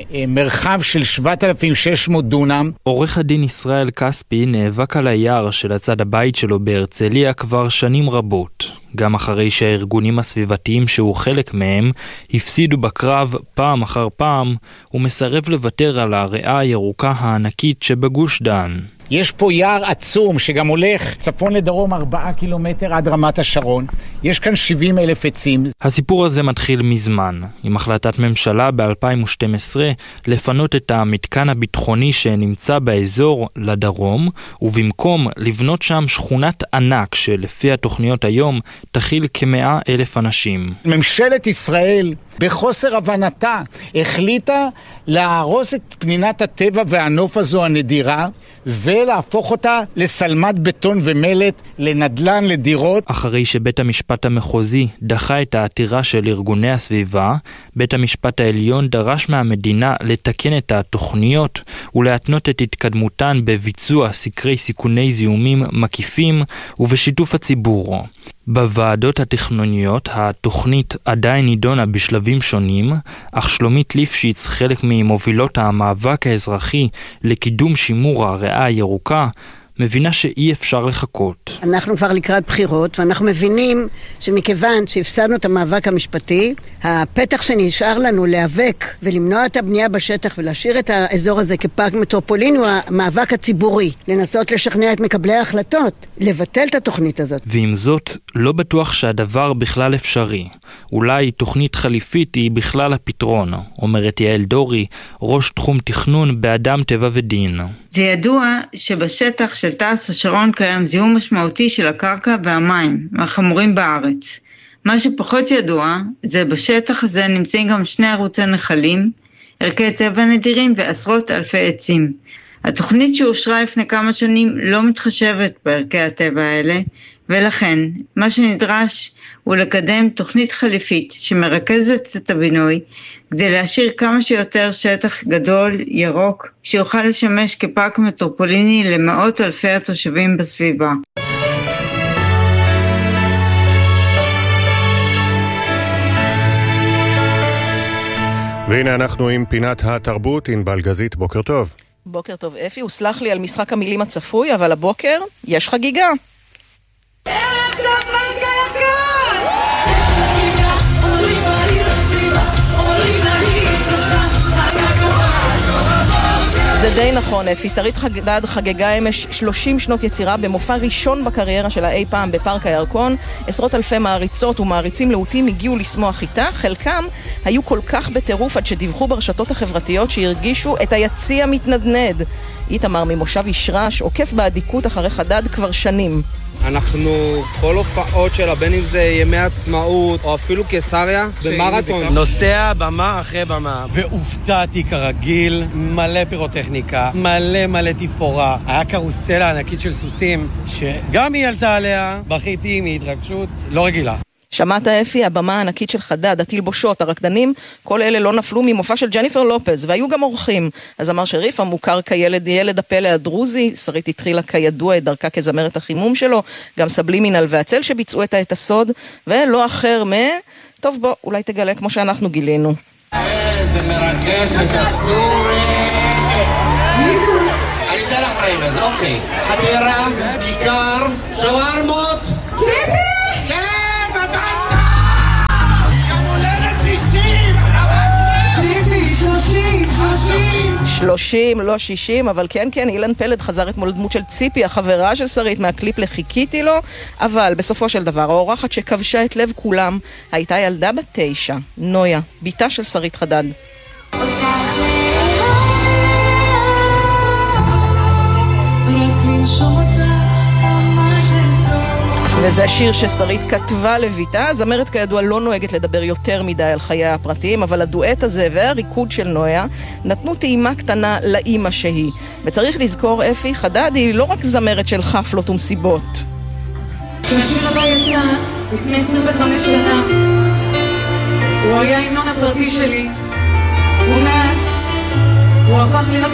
מרחב של 7,600 דונם. עורך הדין ישראל כספי נאבק על היער של הצד הבית שלו בהרצליה כבר שנים רבות. גם אחרי שהארגונים הסביבתיים שהוא חלק מהם הפסידו בקרב פעם אחר פעם, הוא מסרב לוותר על הריאה הירוקה הענקית שבגוש דן. יש פה יער עצום שגם הולך צפון לדרום 4 קילומטר עד רמת השרון. יש כאן 70,000 עצים. הסיפור הזה מתחיל מזמן, עם החלטת ממשלה ב-2012 לפנות את המתקן הביטחוני שנמצא באזור לדרום, ובמקום לבנות שם שכונת ענק שלפי התוכניות היום תכיל כ100,000 אנשים. ממשלת ישראל בחוסר הבנתה החליטה להרוס את פנינת הטבע והנוף הזו הנדירה ולהפוך אותה לסלמת בטון ומלט, לנדלן, לדירות. אחרי שבית המשפט המחוזי דחה את העתירה של ארגוני הסביבה, בית המשפט העליון דרש מהמדינה לתקן את התוכניות ולהתנות את התקדמותן בביצוע סקרי סיכוני זיהומים מקיפים ובשיתוף הציבור. בוועדות התכנוניות התוכנית עדיין נידונה בשלבים שונים, אך שלומית ליפשיץ, חלק ממובילות המאבק האזרחי לקידום שימור הריאה הירוקה, מבינה שאי אפשר לחכות. אנחנו כבר לקראת בחירות, ואנחנו מבינים שמכיוון שהפסדנו את המאבק המשפטי, הפתח שנשאר לנו להיאבק ולמנוע את הבנייה בשטח ולהשאיר את האזור הזה כפארק מטרופוליני הוא המאבק הציבורי, לנסות לשכנע את מקבלי ההחלטות, לבטל את התוכנית הזאת. ועם זאת, לא בטוח שהדבר בכלל אפשרי. אולי תוכנית חליפית היא בכלל הפתרון, אומרת יעל דורי, ראש תחום תכנון באדם טבע ודין. זה ידוע שבשטח של תעש השרון קיים זיהום משמעותי של הקרקע והמים, מהחמורים בארץ. מה שפחות ידוע, זה בשטח הזה נמצאים גם 2 ערוצי נחלים, ערכי טבע נדירים ועשרות אלפי עצים. התוכנית שאושרה לפני כמה שנים לא מתחשבת בערכי הטבע האלה, ולכן מה שנדרש הוא לקדם תוכנית חליפית שמרכזת את הבינוי, כדי להשאיר כמה שיותר שטח גדול, ירוק, שיוכל לשמש כפארק מטרופוליני למאות אלפי התושבים בסביבה. והנה אנחנו עם פינת התרבות, ענבל גזית, בוקר טוב. בוקר טוב אפי, הוסלח לי על משחק המילים הצפוי, אבל הבוקר יש חגיגה. זה די נכון, אפי. שרית חדד חגגה אמש 30 שנות יצירה במופע ראשון בקריירה שלה אי פעם בפארק הירקון. עשרות אלפי מעריצות ומעריצים להוטים הגיעו לשמוח איתה, חלקם היו כל כך בטירוף עד שדיווחו ברשתות החברתיות שהרגישו את היציע מתנדנד. איתמר ממושב ישרש עוקף בעדיקות אחרי חדד כבר שנים. אנחנו כל הופעות שלה, בין אם זה ימי עצמאות או אפילו קיסריה, במרתון. נוסע במה אחרי במה. והופתעתי כרגיל, מלא פירוטכניקה, מלא תפאורה. היה קרוסלה ענקית של סוסים, שגם היא עלתה עליה, בכיתי מהתרגשות לא רגילה. שמעת אפי, הבמה הענקית של חדד, התלבושות, הרקדנים, כל אלה לא נפלו ממופע של ג'ניפר לופז, והיו גם אורחים. אז אמר שריף המוכר ילד הפלא הדרוזי, שרית התחילה כידוע את דרכה כזמרת החימום שלו, גם סבלימינל והצל שביצעו את הסוד, ולא אחר טוב בוא, אולי תגלה כמו שאנחנו גילינו. איזה מרגש, תחזור. אני אתן לך רמז, אוקיי. חתירה, כיכר, שווארמות. ציפי! 30, לא 60, אבל כן, אילן פלד חזר אתמול דמות של ציפי, החברה של שרית מהקליפ לחיכיתי לו, אבל בסופו של דבר, האורחת שכבשה את לב כולם, הייתה ילדה בת 9, נויה, ביתה של שרית חדד. רק וזה שיר ששרית כתבה לביתה. הזמרת כידוע לא נוהגת לדבר יותר מדי על חיי הפרטיים, אבל הדואט הזה והריקוד של נויה נתנו טעימה קטנה לאימא שהיא. וצריך לזכור, אפי חדד היא לא רק זמרת של חפלות ומסיבות. כשהשיר הבא יצא לפני 25 שנה, הוא היה ההמנון הפרטי שלי, ומאז הוא הפך להיות